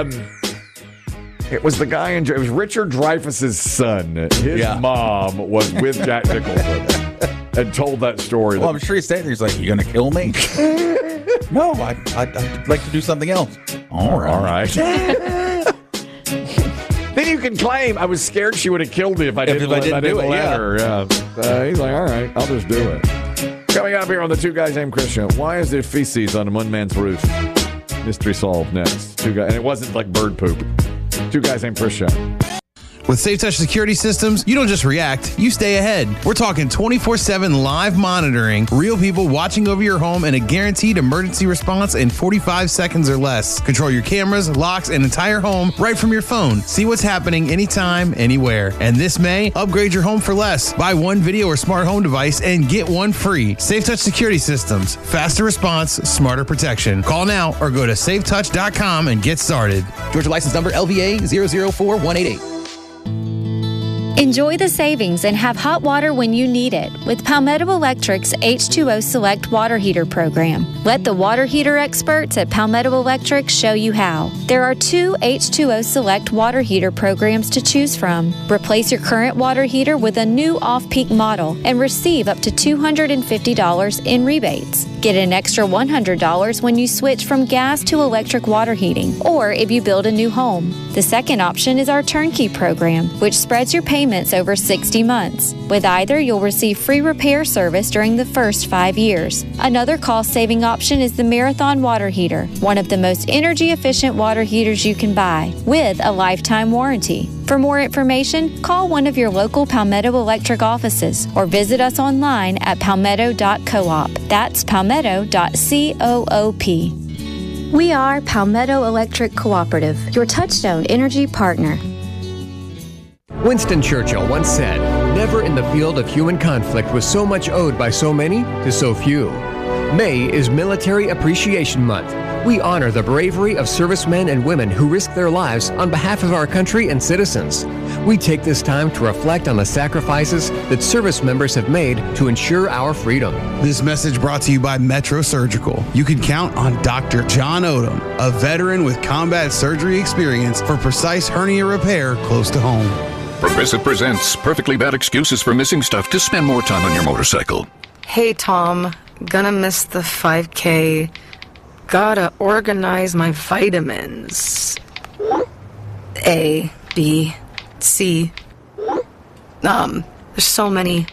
Speaker 2: it was the guy it was Richard Dreyfuss's son. His mom was with Jack Nicholson and told that story.
Speaker 3: Well, I'm sure he's standing there. He's like, "You gonna kill me?" No, I'd like to do something else. All right.
Speaker 2: Then you can claim I was scared she would have killed me if I didn't let her. Yeah. He's like, all right, I'll just do it. Coming up here on the Two Guys Named Chris show, why is there feces on one man's roof? Mystery solved next. And it wasn't like bird poop. Two Guys Named Chris show.
Speaker 14: With SafeTouch security systems, you don't just react, you stay ahead. We're talking 24/7 live monitoring, real people watching over your home, and a guaranteed emergency response in 45 seconds or less. Control your cameras, locks, and entire home right from your phone. See what's happening anytime, anywhere. And this May, upgrade your home for less. Buy one video or smart home device and get one free. SafeTouch security systems. Faster response, smarter protection. Call now or go to safetouch.com and get started.
Speaker 8: Georgia license number LVA 004188.
Speaker 9: Enjoy the savings and have hot water when you need it with Palmetto Electric's H2O Select Water Heater program. Let the water heater experts at Palmetto Electric show you how. There are 2 H2O Select water heater programs to choose from. Replace your current water heater with a new off-peak model and receive up to $250 in rebates. Get an extra $100 when you switch from gas to electric water heating or if you build a new home. The second option is our turnkey program, which spreads your payments over 60 months. With either, you'll receive free repair service during the first 5 years. Another cost-saving option is the Marathon Water Heater, one of the most energy-efficient water heaters you can buy, with a lifetime warranty. For more information, call one of your local Palmetto Electric offices or visit us online at palmetto.coop. That's palmetto.coop. We are Palmetto Electric Cooperative, your Touchstone Energy partner.
Speaker 10: Winston Churchill once said, "Never in the field of human conflict was so much owed by so many to so few." May is Military Appreciation Month. We honor the bravery of servicemen and women who risk their lives on behalf of our country and citizens. We take this time to reflect on the sacrifices that service members have made to ensure our freedom.
Speaker 14: This message brought to you by Metro Surgical. You can count on Dr. John Odom, a veteran with combat surgery experience for precise hernia repair close to home.
Speaker 11: Progressive presents Perfectly Bad Excuses for Missing Stuff to Spend More Time on Your Motorcycle.
Speaker 12: Hey, Tom. Gonna miss the 5K. Gotta organize my vitamins. A, B, C. There's so many.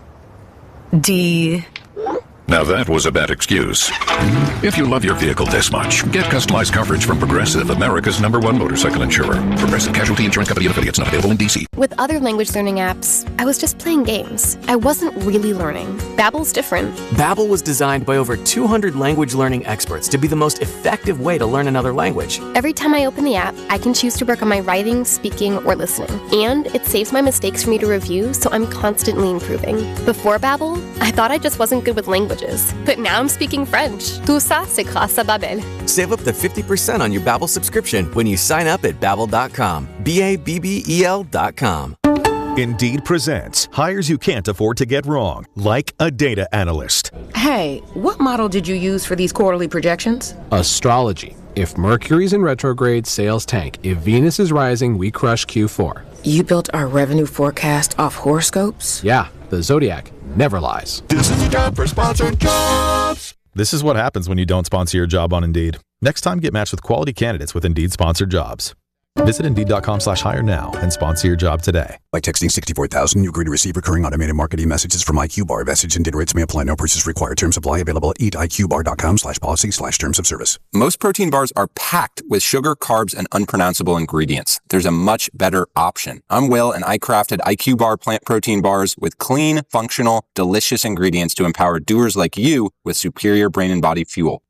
Speaker 12: D.
Speaker 11: Now that was a bad excuse. If you love your vehicle this much, get customized coverage from Progressive, America's #1 motorcycle insurer. Progressive Casualty Insurance Company and affiliates, not available in D.C.
Speaker 13: With other language learning apps, I was just playing games. I wasn't really learning. Babbel's different.
Speaker 27: Babbel was designed by over 200 language learning experts to be the most effective way to learn another language.
Speaker 13: Every time I open the app, I can choose to work on my writing, speaking, or listening. And it saves my mistakes for me to review, so I'm constantly improving. Before Babbel, I thought I just wasn't good with languages. But now I'm speaking French. Tout ça, c'est grâce à Babbel.
Speaker 27: Save up to 50% on your Babbel subscription when you sign up at Babbel.com. BABBEL.com.
Speaker 28: Indeed presents hires you can't afford to get wrong, like a data analyst.
Speaker 29: Hey, what model did you use for these quarterly projections?
Speaker 30: Astrology. If Mercury's in retrograde, sales tank. If Venus is rising, we crush Q4.
Speaker 29: You built our revenue forecast off horoscopes?
Speaker 30: Yeah, the Zodiac never lies.
Speaker 28: This is a job for sponsored jobs. This is what happens when you don't sponsor your job on Indeed. Next time, get matched with quality candidates with Indeed sponsored jobs. Visit Indeed.com/hire now and sponsor your job today.
Speaker 22: By texting 64,000, you agree to receive recurring automated marketing messages from IQ Bar. Message and data rates may apply. No purchase required. Terms apply. Available at eatiqbar.com/policy/terms of service.
Speaker 15: Most protein bars are packed with sugar, carbs, and unpronounceable ingredients. There's a much better option. I'm Will, and I crafted IQ Bar plant protein bars with clean, functional, delicious ingredients to empower doers like you with superior brain and body fuel.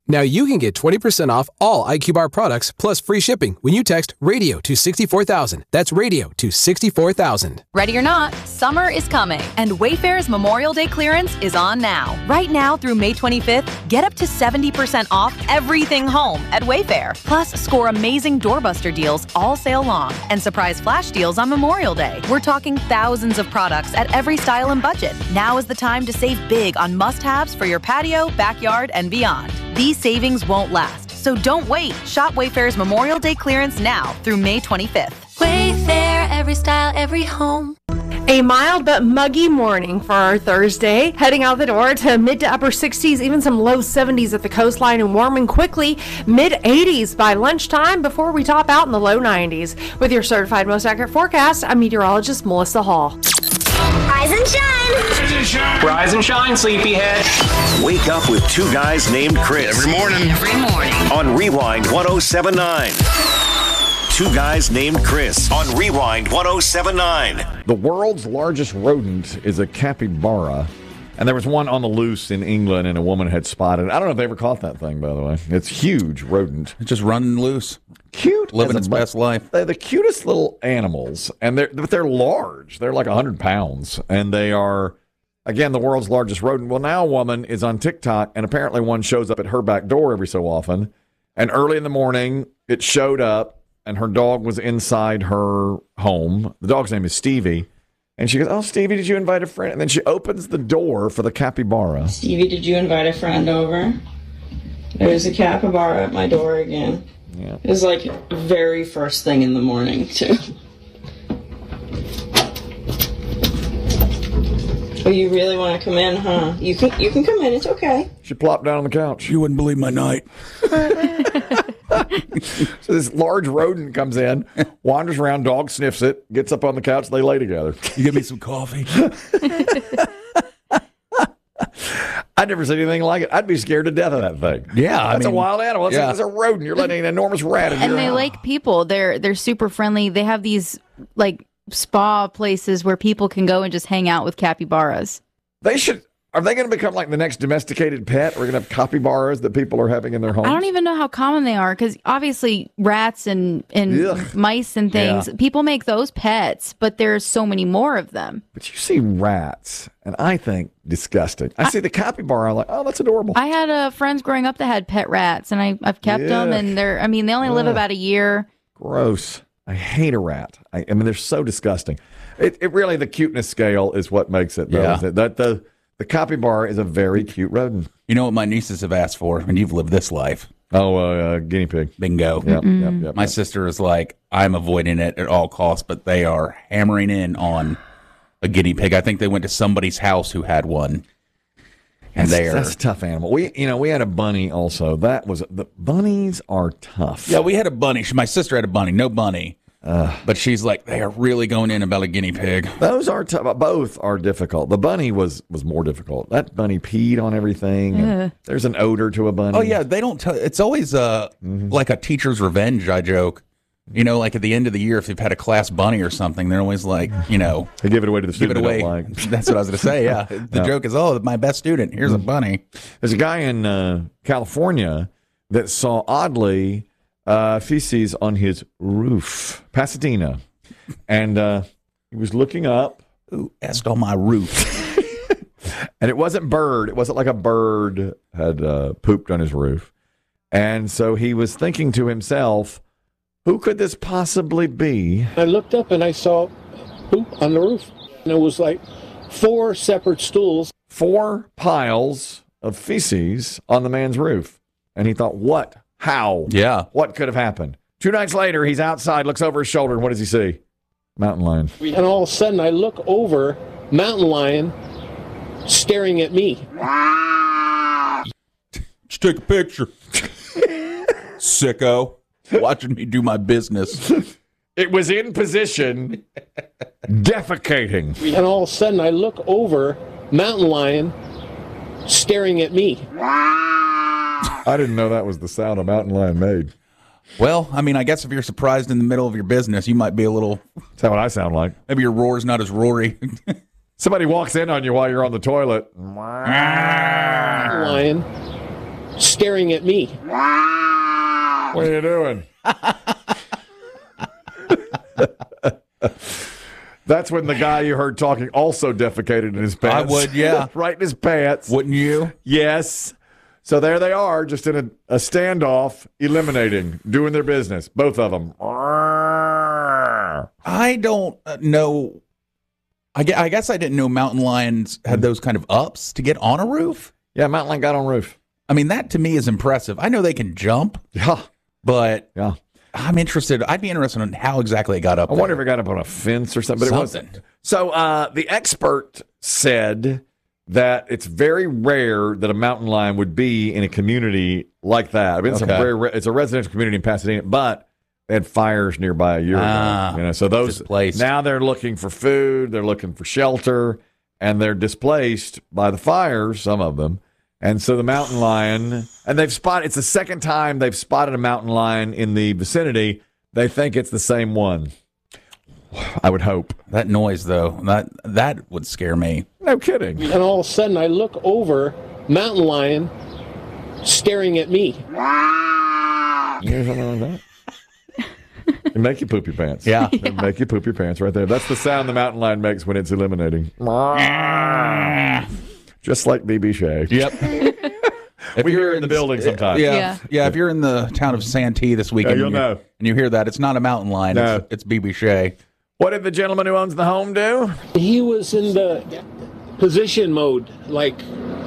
Speaker 30: Now you can get 20% off all IQ Bar products plus free shipping when you text radio to 64,000. That's radio to 64,000.
Speaker 1: Ready or not, summer is coming, and Wayfair's Memorial Day clearance is on now. Right now through May 25th, get up to 70% off everything home at Wayfair. Plus, score amazing doorbuster deals all sale long and surprise flash deals on Memorial Day. We're talking thousands of products at every style and budget. Now is the time to save big on must-haves for your patio, backyard, and beyond. These savings won't last, so don't wait. Shop Wayfair's Memorial Day clearance now through May 25th.
Speaker 4: Wayfair, every style, every home.
Speaker 16: A mild but muggy morning for our Thursday. Heading out the door to mid to upper 60s, even some low 70s at the coastline, and warming quickly mid 80s by lunchtime before we top out in the low 90s. With your certified most accurate forecast, I'm meteorologist Melissa Hall.
Speaker 17: Rise and shine. Rise and shine.
Speaker 23: Rise and shine, sleepyhead. Wake up with two guys named Chris. Every morning. On Rewind 1079. Two guys named Chris on Rewind 1079.
Speaker 2: The world's largest rodent is a capybara. And there was one on the loose in England, and a woman had spotted it. I don't know if they ever caught that thing, by the way. It's huge rodent.
Speaker 3: It's just running loose.
Speaker 2: Cute.
Speaker 3: Living its best life.
Speaker 2: They're the cutest little animals, but they're large. They're like 100 pounds, and they are, again, the world's largest rodent. Well, now a woman is on TikTok, and apparently one shows up at her back door every so often. And early in the morning, it showed up, and her dog was inside her home. The dog's name is Stevie. And she goes, "Oh, Stevie, did you invite a friend?" And then she opens the door for the capybara.
Speaker 18: "Stevie, did you invite a friend over? There's a capybara at my door again."
Speaker 2: Yeah.
Speaker 18: It was like very first thing in the morning, too. "Oh, you really want to come in, huh? You can come in. It's okay."
Speaker 2: She plopped down on the couch.
Speaker 3: You wouldn't believe my night.
Speaker 2: So this large rodent comes in, wanders around, dog sniffs it, gets up on the couch, they lay together.
Speaker 3: You give me some coffee?
Speaker 2: I'd never seen anything like it. I'd be scared to death of that thing.
Speaker 3: Yeah,
Speaker 2: That's a wild animal. It's a rodent. You're letting an enormous rat in
Speaker 26: And
Speaker 2: your
Speaker 26: they
Speaker 2: house.
Speaker 26: like people. They're super friendly. They have these like spa places where people can go and just hang out with capybaras.
Speaker 2: They should. Are they going to become like the next domesticated pet? We're going to have capybaras that people are having in their homes?
Speaker 26: I don't even know how common they are because obviously rats and
Speaker 2: Ugh.
Speaker 26: mice and things,
Speaker 2: Yeah.
Speaker 26: people make those pets, but there's so many more of them.
Speaker 2: But you see rats, and I think disgusting. I see the capybara, I'm like, oh, that's adorable.
Speaker 26: I had friends growing up that had pet rats, and I've kept them,
Speaker 2: Yuck.
Speaker 26: and they only live
Speaker 2: Ugh.
Speaker 26: about a year.
Speaker 2: Gross. I hate a rat. I mean, they're so disgusting. It really, the cuteness scale is what makes it, though.
Speaker 3: Yeah.
Speaker 2: Isn't it? The capybara is a very cute rodent.
Speaker 3: You know what my nieces have asked for, and you've lived this life.
Speaker 2: Oh, guinea pig.
Speaker 3: Bingo.
Speaker 2: Yep.
Speaker 3: My sister is like, I'm avoiding it at all costs, but they are hammering in on a guinea pig. I think they went to somebody's house who had one. And
Speaker 2: That's a tough animal. We had a bunny also. The bunnies are tough.
Speaker 3: Yeah, we had a bunny. My sister had a bunny, no bunny. But she's like, they are really going in about a guinea pig.
Speaker 2: Those are tough. Both are difficult. The bunny was more difficult. That bunny peed on everything. and there's an odor to a bunny.
Speaker 3: Oh, yeah, they don't tell. It's always like a teacher's revenge, I joke. You know, like at the end of the year, if you've had a class bunny or something, they're always like, you know.
Speaker 2: They give it away to the
Speaker 3: give it
Speaker 2: student
Speaker 3: away.
Speaker 2: they don't like.
Speaker 3: That's what I was going to say, yeah. The joke is, oh, my best student, here's a bunny.
Speaker 2: There's a guy in California that saw, oddly, feces on his roof, Pasadena. And he was looking up.
Speaker 3: Who asked on my roof?
Speaker 2: And it wasn't bird. It wasn't like a bird had pooped on his roof. And so he was thinking to himself, who could this possibly be?
Speaker 19: I looked up and I saw poop on the roof. And it was like 4 separate stools.
Speaker 2: 4 piles of feces on the man's roof. And he thought, what? How?
Speaker 3: Yeah.
Speaker 2: What could have happened? 2 nights later, he's outside, looks over his shoulder, and what does he see? Mountain lion.
Speaker 19: And all of a sudden I look over, mountain lion staring at me.
Speaker 3: Just take a picture. Sicko. Watching me do my business.
Speaker 2: It was in position, defecating.
Speaker 19: And all of a sudden I look over, mountain lion staring at me.
Speaker 2: I didn't know that was the sound a mountain lion made.
Speaker 3: Well, I mean, I guess if you're surprised in the middle of your business, you might be a little...
Speaker 2: Is that what I sound like?
Speaker 3: Maybe your roar's not as roary.
Speaker 2: Somebody walks in on you while you're on the toilet.
Speaker 19: Lion staring at me.
Speaker 2: What are you doing? That's when the guy you heard talking also defecated in his pants.
Speaker 3: I would, yeah.
Speaker 2: Right in his pants.
Speaker 3: Wouldn't you?
Speaker 2: Yes. So there they are, just in a standoff, eliminating, doing their business, both of them.
Speaker 3: I don't know. I guess I didn't know mountain lions had those kind of ups to get on a roof.
Speaker 2: Yeah, mountain lion got on roof.
Speaker 3: I mean, that to me is impressive. I know they can jump.
Speaker 2: Yeah.
Speaker 3: But
Speaker 2: yeah,
Speaker 3: I'm interested. I'd be interested in how exactly it got up
Speaker 2: I wonder if it got up on a fence or something, but it wasn't. So the expert said that it's very rare that a mountain lion would be in a community like that. I mean, it's a residential community in Pasadena, but they had fires nearby a year ago. So those now they're looking for food, they're looking for shelter, and they're displaced by the fires, some of them. And so the mountain lion, and it's the second time they've spotted a mountain lion in the vicinity. They think it's the same one. I would hope.
Speaker 3: That noise, though, that would scare me.
Speaker 2: No kidding.
Speaker 19: And all of a sudden, I look over, mountain lion staring at me.
Speaker 2: You hear something like that? It make you poop your pants.
Speaker 3: Yeah.
Speaker 2: It make you poop your pants right there. That's the sound the mountain lion makes when it's eliminating. Just like B.B. Shea.
Speaker 3: Yep.
Speaker 2: We hear it in the building sometimes.
Speaker 3: Yeah. If you're in the town of Santee this weekend,
Speaker 2: you'll know.
Speaker 3: And you hear that, it's not a mountain lion.
Speaker 2: No.
Speaker 3: It's B.B. Shea.
Speaker 2: What did the gentleman who owns the home do?
Speaker 19: He was in the position mode, like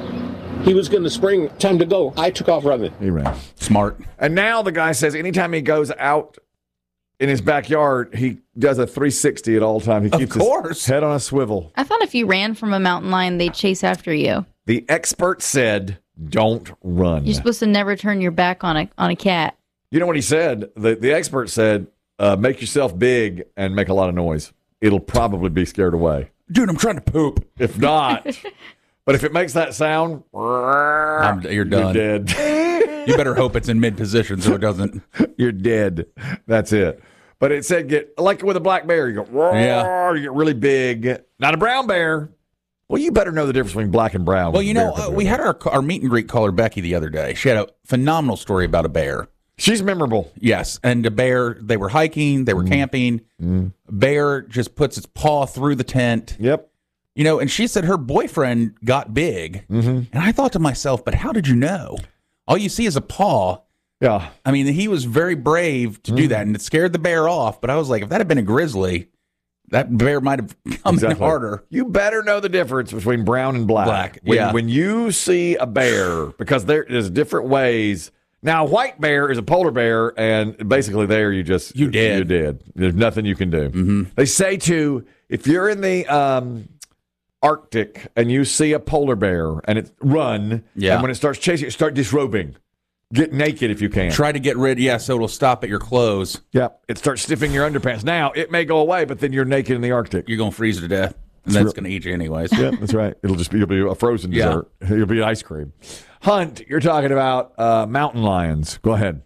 Speaker 19: he was going to spring. Time to go. I took off running.
Speaker 2: He ran.
Speaker 3: Smart.
Speaker 2: And now the guy says anytime he goes out in his backyard, he does a 360 at all times. He keeps his head on a swivel.
Speaker 26: I thought if you ran from a mountain lion, they'd chase after you.
Speaker 2: The expert said, don't run.
Speaker 26: You're supposed to never turn your back on a cat.
Speaker 2: You know what he said? The expert said, make yourself big and make a lot of noise. It'll probably be scared away.
Speaker 3: Dude, I'm trying to poop.
Speaker 2: If not. But if it makes that sound,
Speaker 3: you're done.
Speaker 2: You're dead.
Speaker 3: You better hope it's in mid-position so it doesn't.
Speaker 2: You're dead. That's it. But it said get, like with a black bear, you go, roar, you get really big. Not a brown bear. Well, you better know the difference between black and brown.
Speaker 3: Well, you know, we had our meet and greet caller, Becky, the other day. She had a phenomenal story about a bear.
Speaker 2: She's memorable.
Speaker 3: Yes. And the bear, they were hiking, they were camping. Bear just puts its paw through the tent.
Speaker 2: Yep.
Speaker 3: You know, and she said her boyfriend got big. And I thought to myself, but how did you know? All you see is a paw.
Speaker 2: Yeah.
Speaker 3: I mean, he was very brave to do that, and it scared the bear off. But I was like, if that had been a grizzly, that bear might have come in harder.
Speaker 2: You better know the difference between brown and black. When you see a bear, because there's different ways. Now, a white bear is a polar bear, and basically there you're dead. There's nothing you can do. They say, too, if you're in the Arctic and you see a polar bear and it run, and when it starts chasing you, start disrobing. Get naked if you can.
Speaker 3: Try to get rid, so it'll stop at your clothes.
Speaker 2: Yep. It starts stiffing your underpants. Now, it may go away, but then you're naked in the Arctic.
Speaker 3: You're going to freeze to death, and that's going to eat you anyways.
Speaker 2: Yeah, that's right. You'll be a frozen dessert. You'll be ice cream. Hunt, you're talking about mountain lions. Go ahead.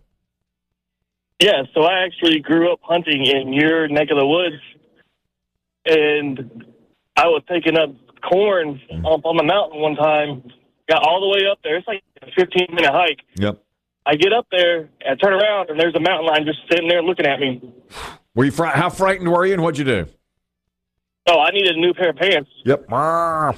Speaker 5: Yeah, so I actually grew up hunting in your neck of the woods, and I was taking up corn up on the mountain one time, got all the way up there. It's like a 15-minute hike.
Speaker 2: Yep.
Speaker 5: I get up there, I turn around, and there's a mountain lion just sitting there looking at me.
Speaker 2: Were you how frightened were you, and what'd you do?
Speaker 5: Oh, I needed a new pair of pants.
Speaker 2: Yep. I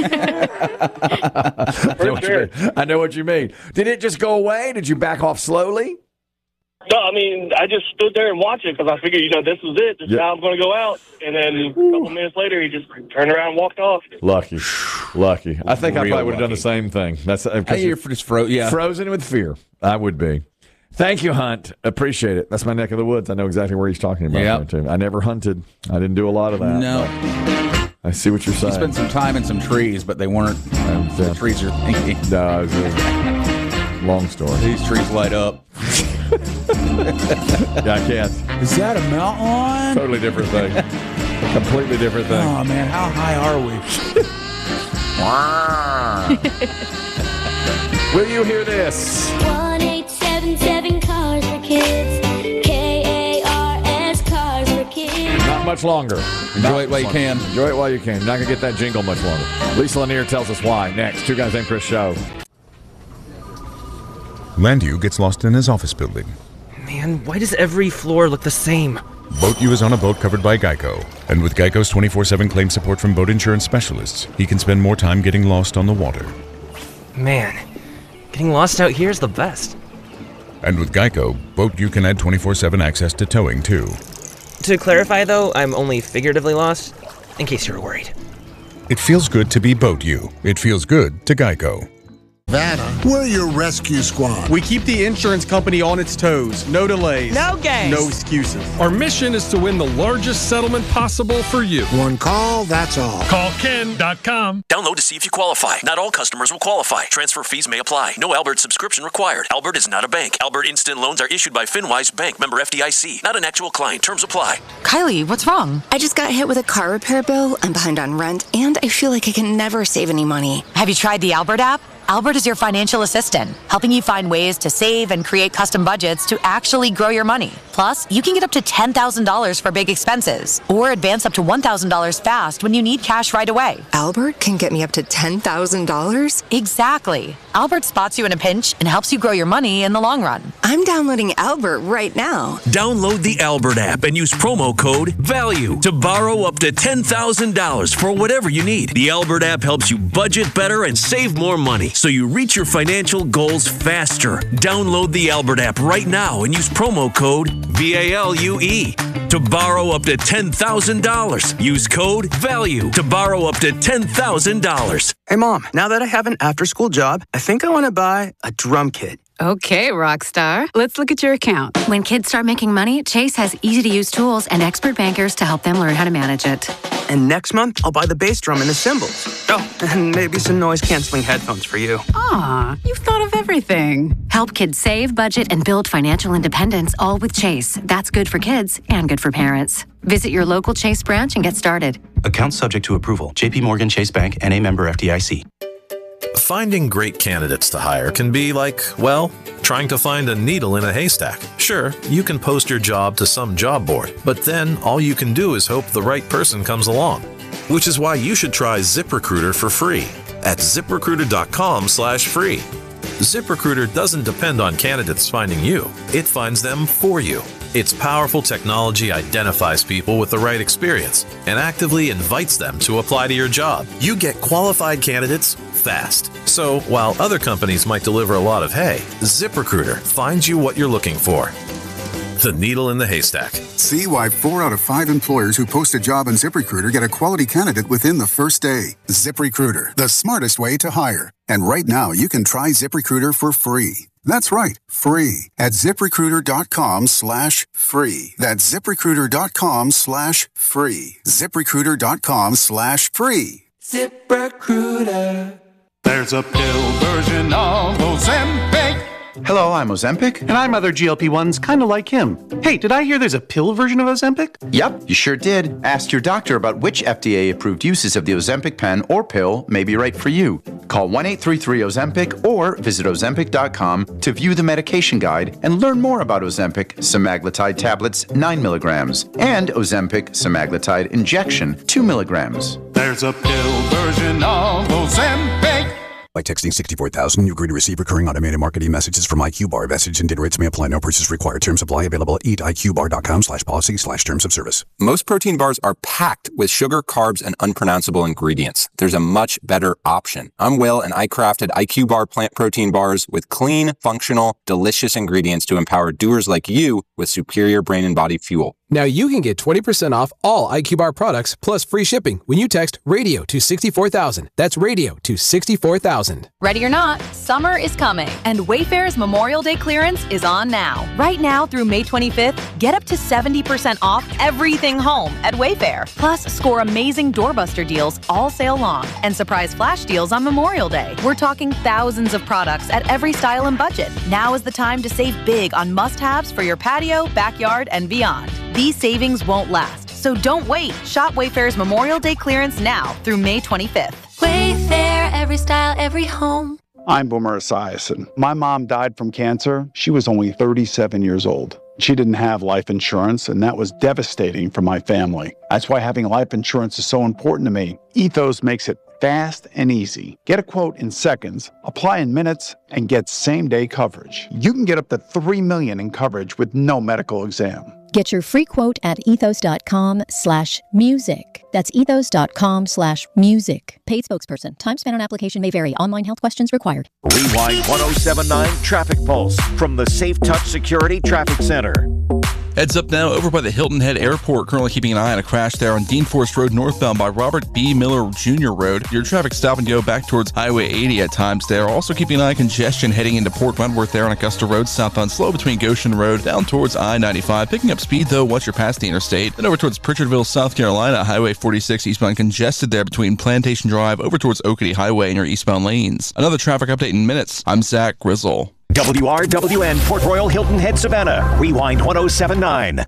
Speaker 2: know what you mean. Did it just go away? Did you back off slowly?
Speaker 5: No, I mean, I just stood there and watched it because I figured, this was it. This is how I'm going to go out. And then a couple minutes later, he just turned around and walked off.
Speaker 2: Lucky. I think I probably would have done the same thing. That's
Speaker 3: you're just
Speaker 2: frozen with fear. I would be. Thank you, Hunt. Appreciate it. That's my neck of the woods. I know exactly where he's talking about. Too. I never hunted. I didn't do a lot of that.
Speaker 3: No.
Speaker 2: I see what you're saying.
Speaker 3: You spent some time in some trees, but they weren't. The trees are thinking.
Speaker 2: No, it was a long story.
Speaker 3: These trees light up.
Speaker 2: Yeah, I can't.
Speaker 3: Is that a mountain lion?
Speaker 2: Totally different thing. Completely different thing.
Speaker 3: Oh, man, how high are we?
Speaker 2: Will you hear this?
Speaker 17: 1-877 Cars for Kids. KARS Cars for Kids.
Speaker 2: Not much longer.
Speaker 3: Enjoy it while you can.
Speaker 2: Enjoy it while you can. You're not going to get that jingle much longer. Lisa Lanier tells us why. Next, Two Guys Named Chris show.
Speaker 6: Landu gets lost in his office building.
Speaker 7: Man, why does every floor look the same?
Speaker 6: Boat U is on a boat covered by Geico. And with Geico's 24/7 claim support from boat insurance specialists, he can spend more time getting lost on the water.
Speaker 7: Man, getting lost out here is the best.
Speaker 6: And with Geico, Boat U can add 24/7 access to towing, too.
Speaker 7: To clarify, though, I'm only figuratively lost, in case you're worried.
Speaker 6: It feels good to be Boat U. It feels good to Geico.
Speaker 8: Vanna, we're your rescue squad.
Speaker 9: We keep the insurance company on its toes. No delays.
Speaker 10: No games.
Speaker 9: No excuses.
Speaker 14: Our mission is to win the largest settlement possible for you.
Speaker 8: One call, that's all.
Speaker 14: Call Ken.com.
Speaker 20: Download to see if you qualify. Not all customers will qualify. Transfer fees may apply. No Albert subscription required. Albert is not a bank. Albert Instant Loans are issued by FinWise Bank, member FDIC. Not an actual client. Terms apply.
Speaker 21: Kylie, what's wrong? I just got hit with a car repair bill. I'm behind on rent, and I feel like I can never save any money.
Speaker 1: Have you tried the Albert app? Albert is your financial assistant, helping you find ways to save and create custom budgets to actually grow your money. Plus, you can get up to $10,000 for big expenses or advance up to $1,000 fast when you need cash right away.
Speaker 21: Albert can get me up to $10,000?
Speaker 1: Exactly. Albert spots you in a pinch and helps you grow your money in the long run.
Speaker 21: I'm downloading Albert right now.
Speaker 24: Download the Albert app and use promo code VALUE to borrow up to $10,000 for whatever you need. The Albert app helps you budget better and save more money, so you reach your financial goals faster. Download the Albert app right now and use promo code VALUE to borrow up to $10,000. Use code VALUE to borrow up to $10,000.
Speaker 7: Hey, Mom, now that I have an after-school job, I think I want to buy a drum kit.
Speaker 25: Okay, Rockstar. Let's look at your account.
Speaker 31: When kids start making money, Chase has easy-to-use tools and expert bankers to help them learn how to manage it.
Speaker 7: And next month, I'll buy the bass drum and the cymbals. Oh, and maybe some noise-canceling headphones for you.
Speaker 25: Aw, you've thought of everything.
Speaker 31: Help kids save, budget, and build financial independence, all with Chase. That's good for kids and good for parents. Visit your local Chase branch and get started.
Speaker 32: Account subject to approval. J.P. Morgan Chase Bank, N.A. member FDIC.
Speaker 28: Finding great candidates to hire can be like, well, trying to find a needle in a haystack. Sure, you can post your job to some job board, but then all you can do is hope the right person comes along. Which is why you should try ZipRecruiter for free at ZipRecruiter.com/free. ZipRecruiter doesn't depend on candidates finding you. It finds them for you. Its powerful technology identifies people with the right experience and actively invites them to apply to your job. You get qualified candidates fast. So while other companies might deliver a lot of hay, ZipRecruiter finds you what you're looking for. The needle in the haystack.
Speaker 33: See why 4 out of 5 employers who post a job on ZipRecruiter get a quality candidate within the first day. ZipRecruiter, the smartest way to hire. And right now, you can try ZipRecruiter for free. That's right, free at ZipRecruiter.com/free. That's ZipRecruiter.com/free. ZipRecruiter.com/free.
Speaker 34: ZipRecruiter. There's a pill version of Ozempic.
Speaker 35: Hello, I'm Ozempic.
Speaker 36: And I'm other GLP-1s kind of like him. Hey, did I hear there's a pill version of Ozempic?
Speaker 35: Yep, you sure did. Ask your doctor about which FDA-approved uses of the Ozempic pen or pill may be right for you. Call 1-833-OZEMPIC or visit Ozempic.com to view the medication guide and learn more about Ozempic semaglutide tablets 9 milligrams and Ozempic semaglutide injection 2 milligrams.
Speaker 34: There's a pill version of Ozempic.
Speaker 22: By texting 64,000, you agree to receive recurring automated marketing messages from IQ Bar. Message and data rates may apply. No purchase required. Terms apply. Available at eatiqbar.com/policy/terms of service.
Speaker 15: Most protein bars are packed with sugar, carbs, and unpronounceable ingredients. There's a much better option. I'm Will, and I crafted IQ Bar plant protein bars with clean, functional, delicious ingredients to empower doers like you with superior brain and body fuel.
Speaker 30: Now you can get 20% off all IQ Bar products plus free shipping when you text RADIO to 64,000. That's RADIO to 64,000.
Speaker 1: Ready or not, summer is coming, and Wayfair's Memorial Day clearance is on now. Right now through May 25th, get up to 70% off everything home at Wayfair. Plus, score amazing doorbuster deals all sale long and surprise flash deals on Memorial Day. We're talking thousands of products at every style and budget. Now is the time to save big on must-haves for your patio, backyard, and beyond. These savings won't last, so don't wait. Shop Wayfair's Memorial Day clearance now through May 25th.
Speaker 4: Wayfair, every style, every home.
Speaker 37: I'm Boomer Esiason. My mom died from cancer. She was only 37 years old.
Speaker 2: She didn't have life insurance, and that was devastating for my family. That's why having life insurance is so important to me. Ethos makes it fast and easy. Get a quote in seconds, apply in minutes, and get same-day coverage. You can get up to $3 million in coverage with no medical exam.
Speaker 3: Get your free quote at ethos.com/music. That's ethos.com/music. Paid spokesperson. Time spent on application may vary. Online health questions required.
Speaker 5: Rewind 1079 Traffic Pulse from the Safe Touch Security Traffic Center. Heads up now over by the Hilton Head Airport. Currently keeping an eye on a crash there on Dean Forest Road northbound by Robert B. Miller Jr. Road. Your traffic stop and go back towards Highway 80 at times there. Also keeping an eye on congestion heading into Port Wentworth there on Augusta Road. Southbound slow between Goshen Road down towards I-95. Picking up speed though once you're past the interstate. Then over towards Pritchardville, South Carolina. Highway 46 eastbound congested there between Plantation Drive over towards Oakity Highway in your eastbound lanes. Another traffic update in minutes. I'm Zach Grizzle. WRWN Port Royal Hilton Head Savannah. Rewind 1079.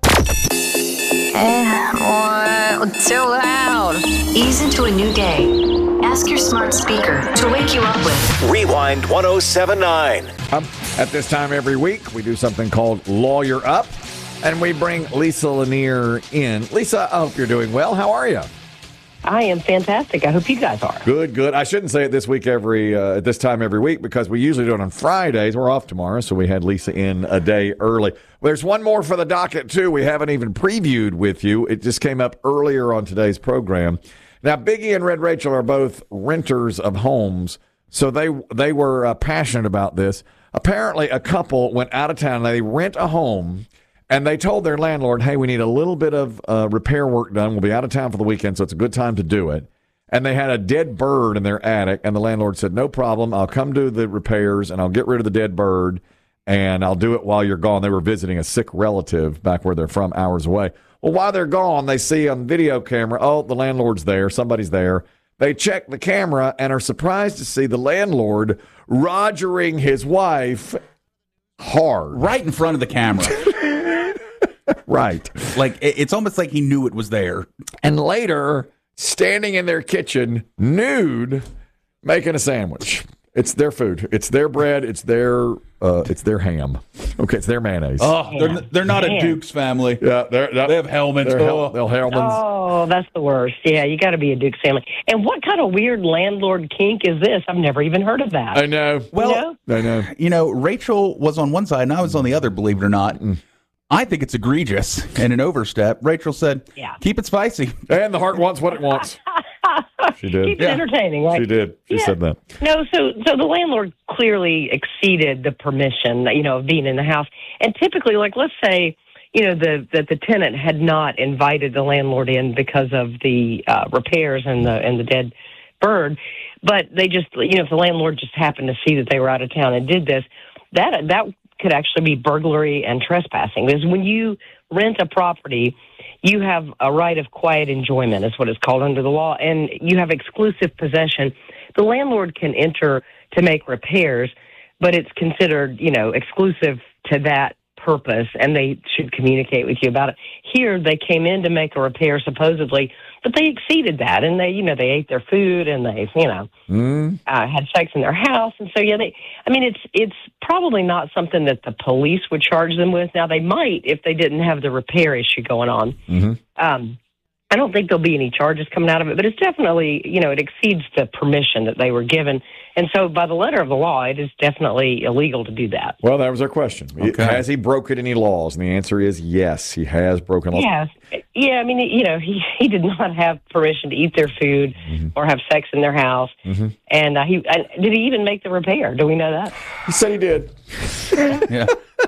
Speaker 4: So loud. Ease into a new day. Ask your smart speaker to wake you up with
Speaker 5: Rewind 1079.
Speaker 6: At this time every week, we do something called Lawyer Up, and we bring Lisa Lanier in. Lisa, I hope you're doing well. How are you?
Speaker 10: I am fantastic. I hope you guys are.
Speaker 6: Good, good. I shouldn't say it this week at this time every week because we usually do it on Fridays. We're off tomorrow, so we had Lisa in a day early. There's one more for the docket, too. We haven't even previewed with you. It just came up earlier on today's program. Now, Biggie and Red Rachel are both renters of homes, so they were passionate about this. Apparently, a couple went out of town. They rent a home. And they told their landlord, hey, we need a little bit of repair work done. We'll be out of town for the weekend, so it's a good time to do it. And they had a dead bird in their attic, and the landlord said, no problem. I'll come do the repairs, and I'll get rid of the dead bird, and I'll do it while you're gone. They were visiting a sick relative back where they're from, hours away. Well, while they're gone, they see on video camera, oh, the landlord's there. Somebody's there. They check the camera and are surprised to see the landlord rogering his wife hard.
Speaker 11: Right in front of the camera.
Speaker 6: Right.
Speaker 11: Like, it's almost like he knew it was there.
Speaker 6: And later, standing in their kitchen, nude, making a sandwich. It's their food. It's their bread. It's their ham. Okay, it's their mayonnaise.
Speaker 11: Oh, they're not a Dukes family.
Speaker 6: Yeah,
Speaker 11: they have helmets.
Speaker 6: They're Hellmans.
Speaker 10: Oh, that's the worst. Yeah, you got to be a Dukes family. And what kind of weird landlord kink is this? I've never even heard of that.
Speaker 6: I know.
Speaker 11: Well,
Speaker 6: I know.
Speaker 11: You know, Rachel was on one side and I was on the other, believe it or not. I think it's egregious and an overstep. Rachel said, keep it spicy.
Speaker 6: And the heart wants what it wants. She did.
Speaker 10: Keep it entertaining, right?
Speaker 6: She did. She said that.
Speaker 10: No, so the landlord clearly exceeded the permission, of being in the house. And typically, like, let's say, that the tenant had not invited the landlord in because of the repairs and the dead bird, but they just, if the landlord just happened to see that they were out of town and did this, that could actually be burglary and trespassing. Because when you rent a property, you have a right of quiet enjoyment, is what it's called under the law, and you have exclusive possession. The landlord can enter to make repairs, but it's considered, exclusive to that purpose, and they should communicate with you about it. Here, they came in to make a repair, supposedly, but they exceeded that, and they ate their food, and they, had sex in their house, and so it's probably not something that the police would charge them with. Now they might if they didn't have the repair issue going on. Mm-hmm. I don't think there'll be any charges coming out of it, but it's definitely, it exceeds the permission that they were given. And so by the letter of the law, it is definitely illegal to do that.
Speaker 6: Well, that was our question. Okay. Has he broken any laws? And the answer is yes, he has broken laws.
Speaker 10: Yes. Yeah, he did not have permission to eat their food or have sex in their house. Mm-hmm. And did he even make the repair? Do we know that?
Speaker 6: He said he did.
Speaker 11: Yeah.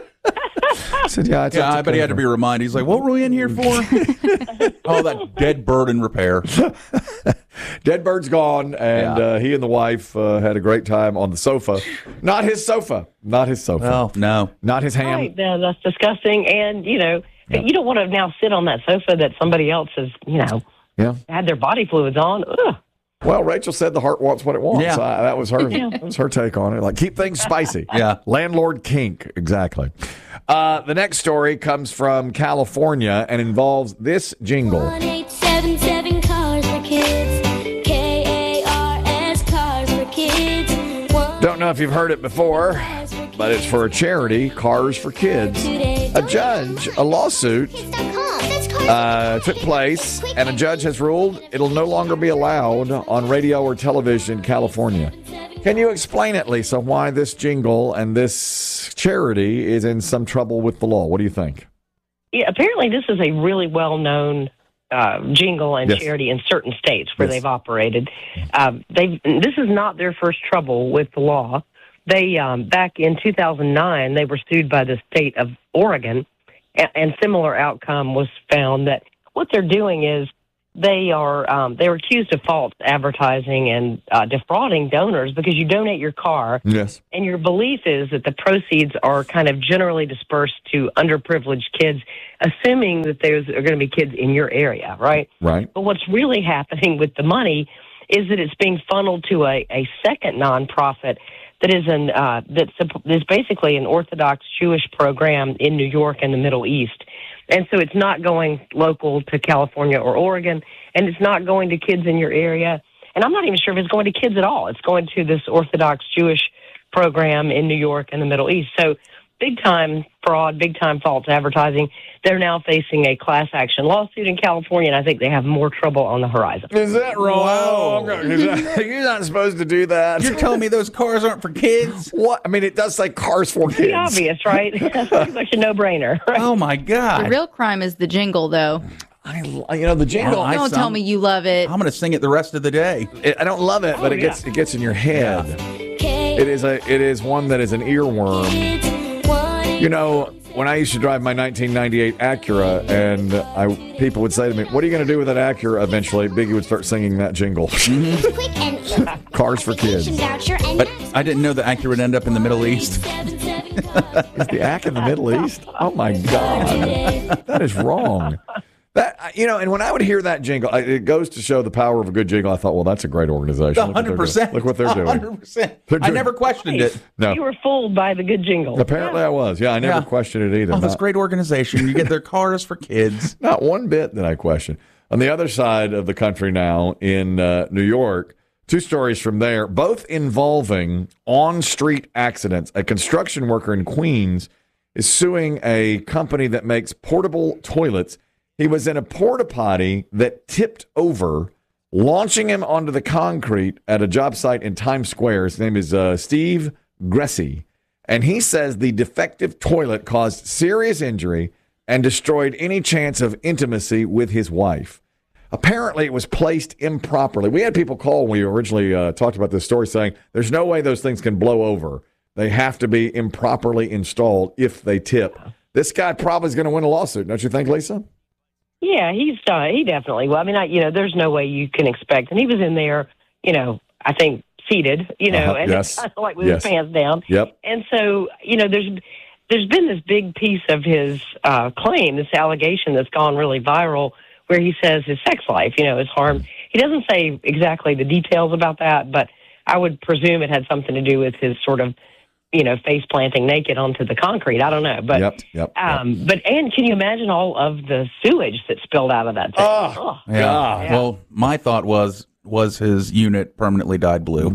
Speaker 6: I said,
Speaker 11: I bet he had to be reminded. He's like, what were we in here for? Oh, that dead bird in repair.
Speaker 6: Dead bird's gone, and he and the wife had a great time on the sofa. Not his sofa.
Speaker 11: Oh, no.
Speaker 6: Not his ham.
Speaker 10: Right, that's disgusting. And, you don't want to now sit on that sofa that somebody else has, had their body fluids on. Ugh.
Speaker 6: Well, Rachel said the heart wants what it wants. Yeah. That was her. That was her take on it. Like, keep things spicy.
Speaker 11: Yeah.
Speaker 6: Landlord kink. Exactly. The next story comes from California and involves this jingle.
Speaker 4: 1877 Cars for Kids. KARS Cars for Kids.
Speaker 6: Don't know if you've heard it before, but it's for a charity, Cars for Kids. A lawsuit took place, and a judge has ruled it'll no longer be allowed on radio or television in California. Can you explain it, Lisa, why this jingle and this charity is in some trouble with the law? What do you think?
Speaker 10: Yeah, apparently this is a really well-known jingle and charity in certain states where they've operated. This is not their first trouble with the law. They back in 2009, they were sued by the state of Oregon, and similar outcome was found that what they're doing is they were accused of false advertising and defrauding donors because you donate your car, and your belief is that the proceeds are kind of generally dispersed to underprivileged kids, assuming that there's are going to be kids in your area, right?
Speaker 6: Right.
Speaker 10: But what's really happening with the money is that it's being funneled to a second nonprofit that is basically an Orthodox Jewish program in New York and the Middle East. And so it's not going local to California or Oregon, and it's not going to kids in your area. And I'm not even sure if it's going to kids at all. It's going to this Orthodox Jewish program in New York and the Middle East. So big-time fraud, big-time false advertising. They're now facing a class action lawsuit in California, and I think they have more trouble on the horizon.
Speaker 6: Is that wrong? You're not supposed to do that.
Speaker 11: You're telling me those cars aren't for kids?
Speaker 6: What? I mean, it does say cars for kids.
Speaker 10: Pretty obvious, right? That's pretty much a no-brainer. Right?
Speaker 11: Oh, my God.
Speaker 8: The real crime is the jingle, though.
Speaker 6: The jingle.
Speaker 8: Don't tell me you love it.
Speaker 11: I'm going to sing it the rest of the day.
Speaker 6: I don't love it, but it gets in your head. Yeah. It is one that is an earworm. You know, when I used to drive my 1998 Acura, and people would say to me, "What are you going to do with that Acura?" Eventually, Biggie would start singing that jingle. Cars for kids.
Speaker 11: But I didn't know the Acura would end up in the Middle East.
Speaker 6: Is the Acura in the Middle East? Oh my God, that is wrong. And when I would hear that jingle, it goes to show the power of a good jingle. I thought, well, that's a great organization.
Speaker 11: 100%.
Speaker 6: Look what they're doing.
Speaker 11: 100%. I never questioned it.
Speaker 6: No.
Speaker 10: You were fooled by the good jingle.
Speaker 6: Apparently I was. Yeah, I never questioned it either.
Speaker 11: Oh, that's a great organization. You get their cars for kids.
Speaker 6: Not one bit that I question. On the other side of the country now, in New York, two stories from there, both involving on-street accidents. A construction worker in Queens is suing a company that makes portable toilets. He was in a porta potty that tipped over, launching him onto the concrete at a job site in Times Square. His name is Steve Gressy. And he says the defective toilet caused serious injury and destroyed any chance of intimacy with his wife. Apparently, it was placed improperly. We had people call when we originally talked about this story saying there's no way those things can blow over. They have to be improperly installed if they tip. This guy probably is going to win a lawsuit, don't you think, Lisa?
Speaker 10: Yeah, he definitely will. I mean, there's no way you can expect. And he was in there, I think seated, and it's kind of like with his pants down.
Speaker 6: Yep.
Speaker 10: And so, there's been this big piece of his claim, this allegation that's gone really viral, where he says his sex life, is harmed. He doesn't say exactly the details about that, but I would presume it had something to do with his sort of face planting naked onto the concrete. I don't know. But, and can you imagine all of the sewage that spilled out of that thing?
Speaker 11: Oh, yeah. Well, my thought was his unit permanently dyed blue.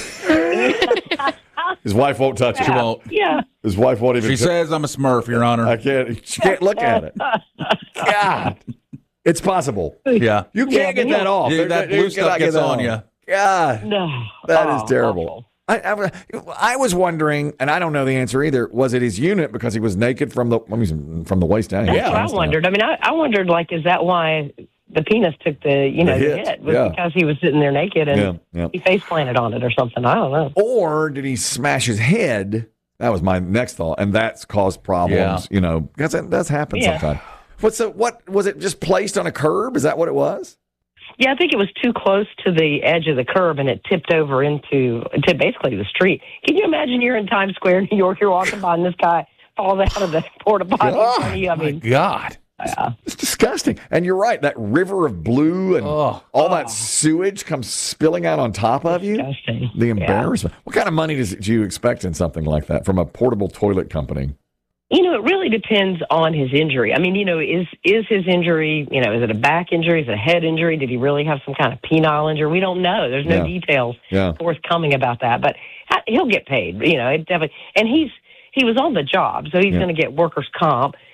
Speaker 6: His wife won't touch it.
Speaker 11: She won't.
Speaker 10: Yeah.
Speaker 6: His wife won't even.
Speaker 11: She says I'm a Smurf, Your Honor.
Speaker 6: She can't look at it. God. It's possible.
Speaker 11: Yeah.
Speaker 6: You can't get that off.
Speaker 11: Dude, that blue stuff gets on you.
Speaker 6: God.
Speaker 10: No.
Speaker 6: That is terrible.
Speaker 10: Awful.
Speaker 6: I was wondering, and I don't know the answer either. Was it his unit because he was naked from the waist down?
Speaker 10: That's what I wondered. I mean, I wondered, is that why the penis took the hit? Was because he was sitting there naked and he face planted on it or something? I don't know.
Speaker 6: Or did he smash his head? That was my next thought, and that's caused problems. Because that's happened sometimes. What was it? Just placed on a curb? Is that what it was?
Speaker 10: Yeah, I think it was too close to the edge of the curb, and it tipped over into basically the street. Can you imagine you're in Times Square, New York, you're walking by, and this guy falls out of the porta potty in front of you? I mean,
Speaker 11: my God.
Speaker 6: It's disgusting. And you're right, that river of blue and all that sewage comes spilling out on top of you.
Speaker 10: Disgusting.
Speaker 6: The embarrassment. What kind of money do you expect in something like that from a portable toilet company?
Speaker 10: It really depends on his injury. I mean, is his injury, is it a back injury? Is it a head injury? Did he really have some kind of penile injury? We don't know. There's no details forthcoming about that. But he'll get paid, it definitely. And he was on the job, so he's going to get workers' comp.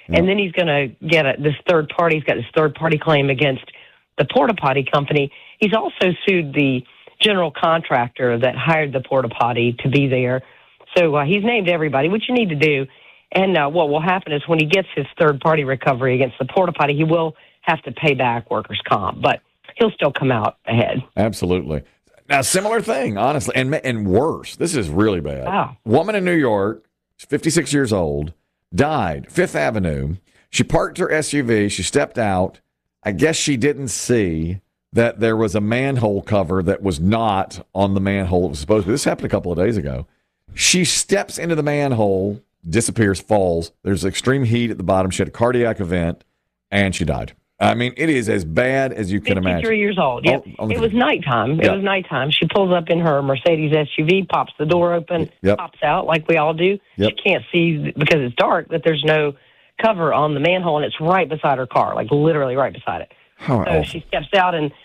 Speaker 10: And then he's going to get this third party. He's got this third party claim against the porta potty company. He's also sued the general contractor that hired the porta potty to be there. So he's named everybody, which you need to do. And what will happen is when he gets his third party recovery against the porta potty, he will have to pay back workers' comp, but he'll still come out ahead.
Speaker 6: Absolutely. Now, similar thing, honestly, and worse. This is really bad.
Speaker 10: Wow.
Speaker 6: Woman in New York, 56 years old, died, Fifth Avenue. She parked her SUV. She stepped out. I guess she didn't see that there was a manhole cover that was not on the manhole it was supposed to be. This happened a couple of days ago. She steps into the manhole, disappears, falls. There's extreme heat at the bottom. She had a cardiac event, and she died. I mean, it is as bad as you can imagine.
Speaker 10: 53 years old. Yep. It was nighttime. It was nighttime. She pulls up in her Mercedes SUV, pops the door open, pops out like we all do. She can't see because it's dark that there's no cover on the manhole, and it's right beside her car, like literally right beside it. So she steps out, and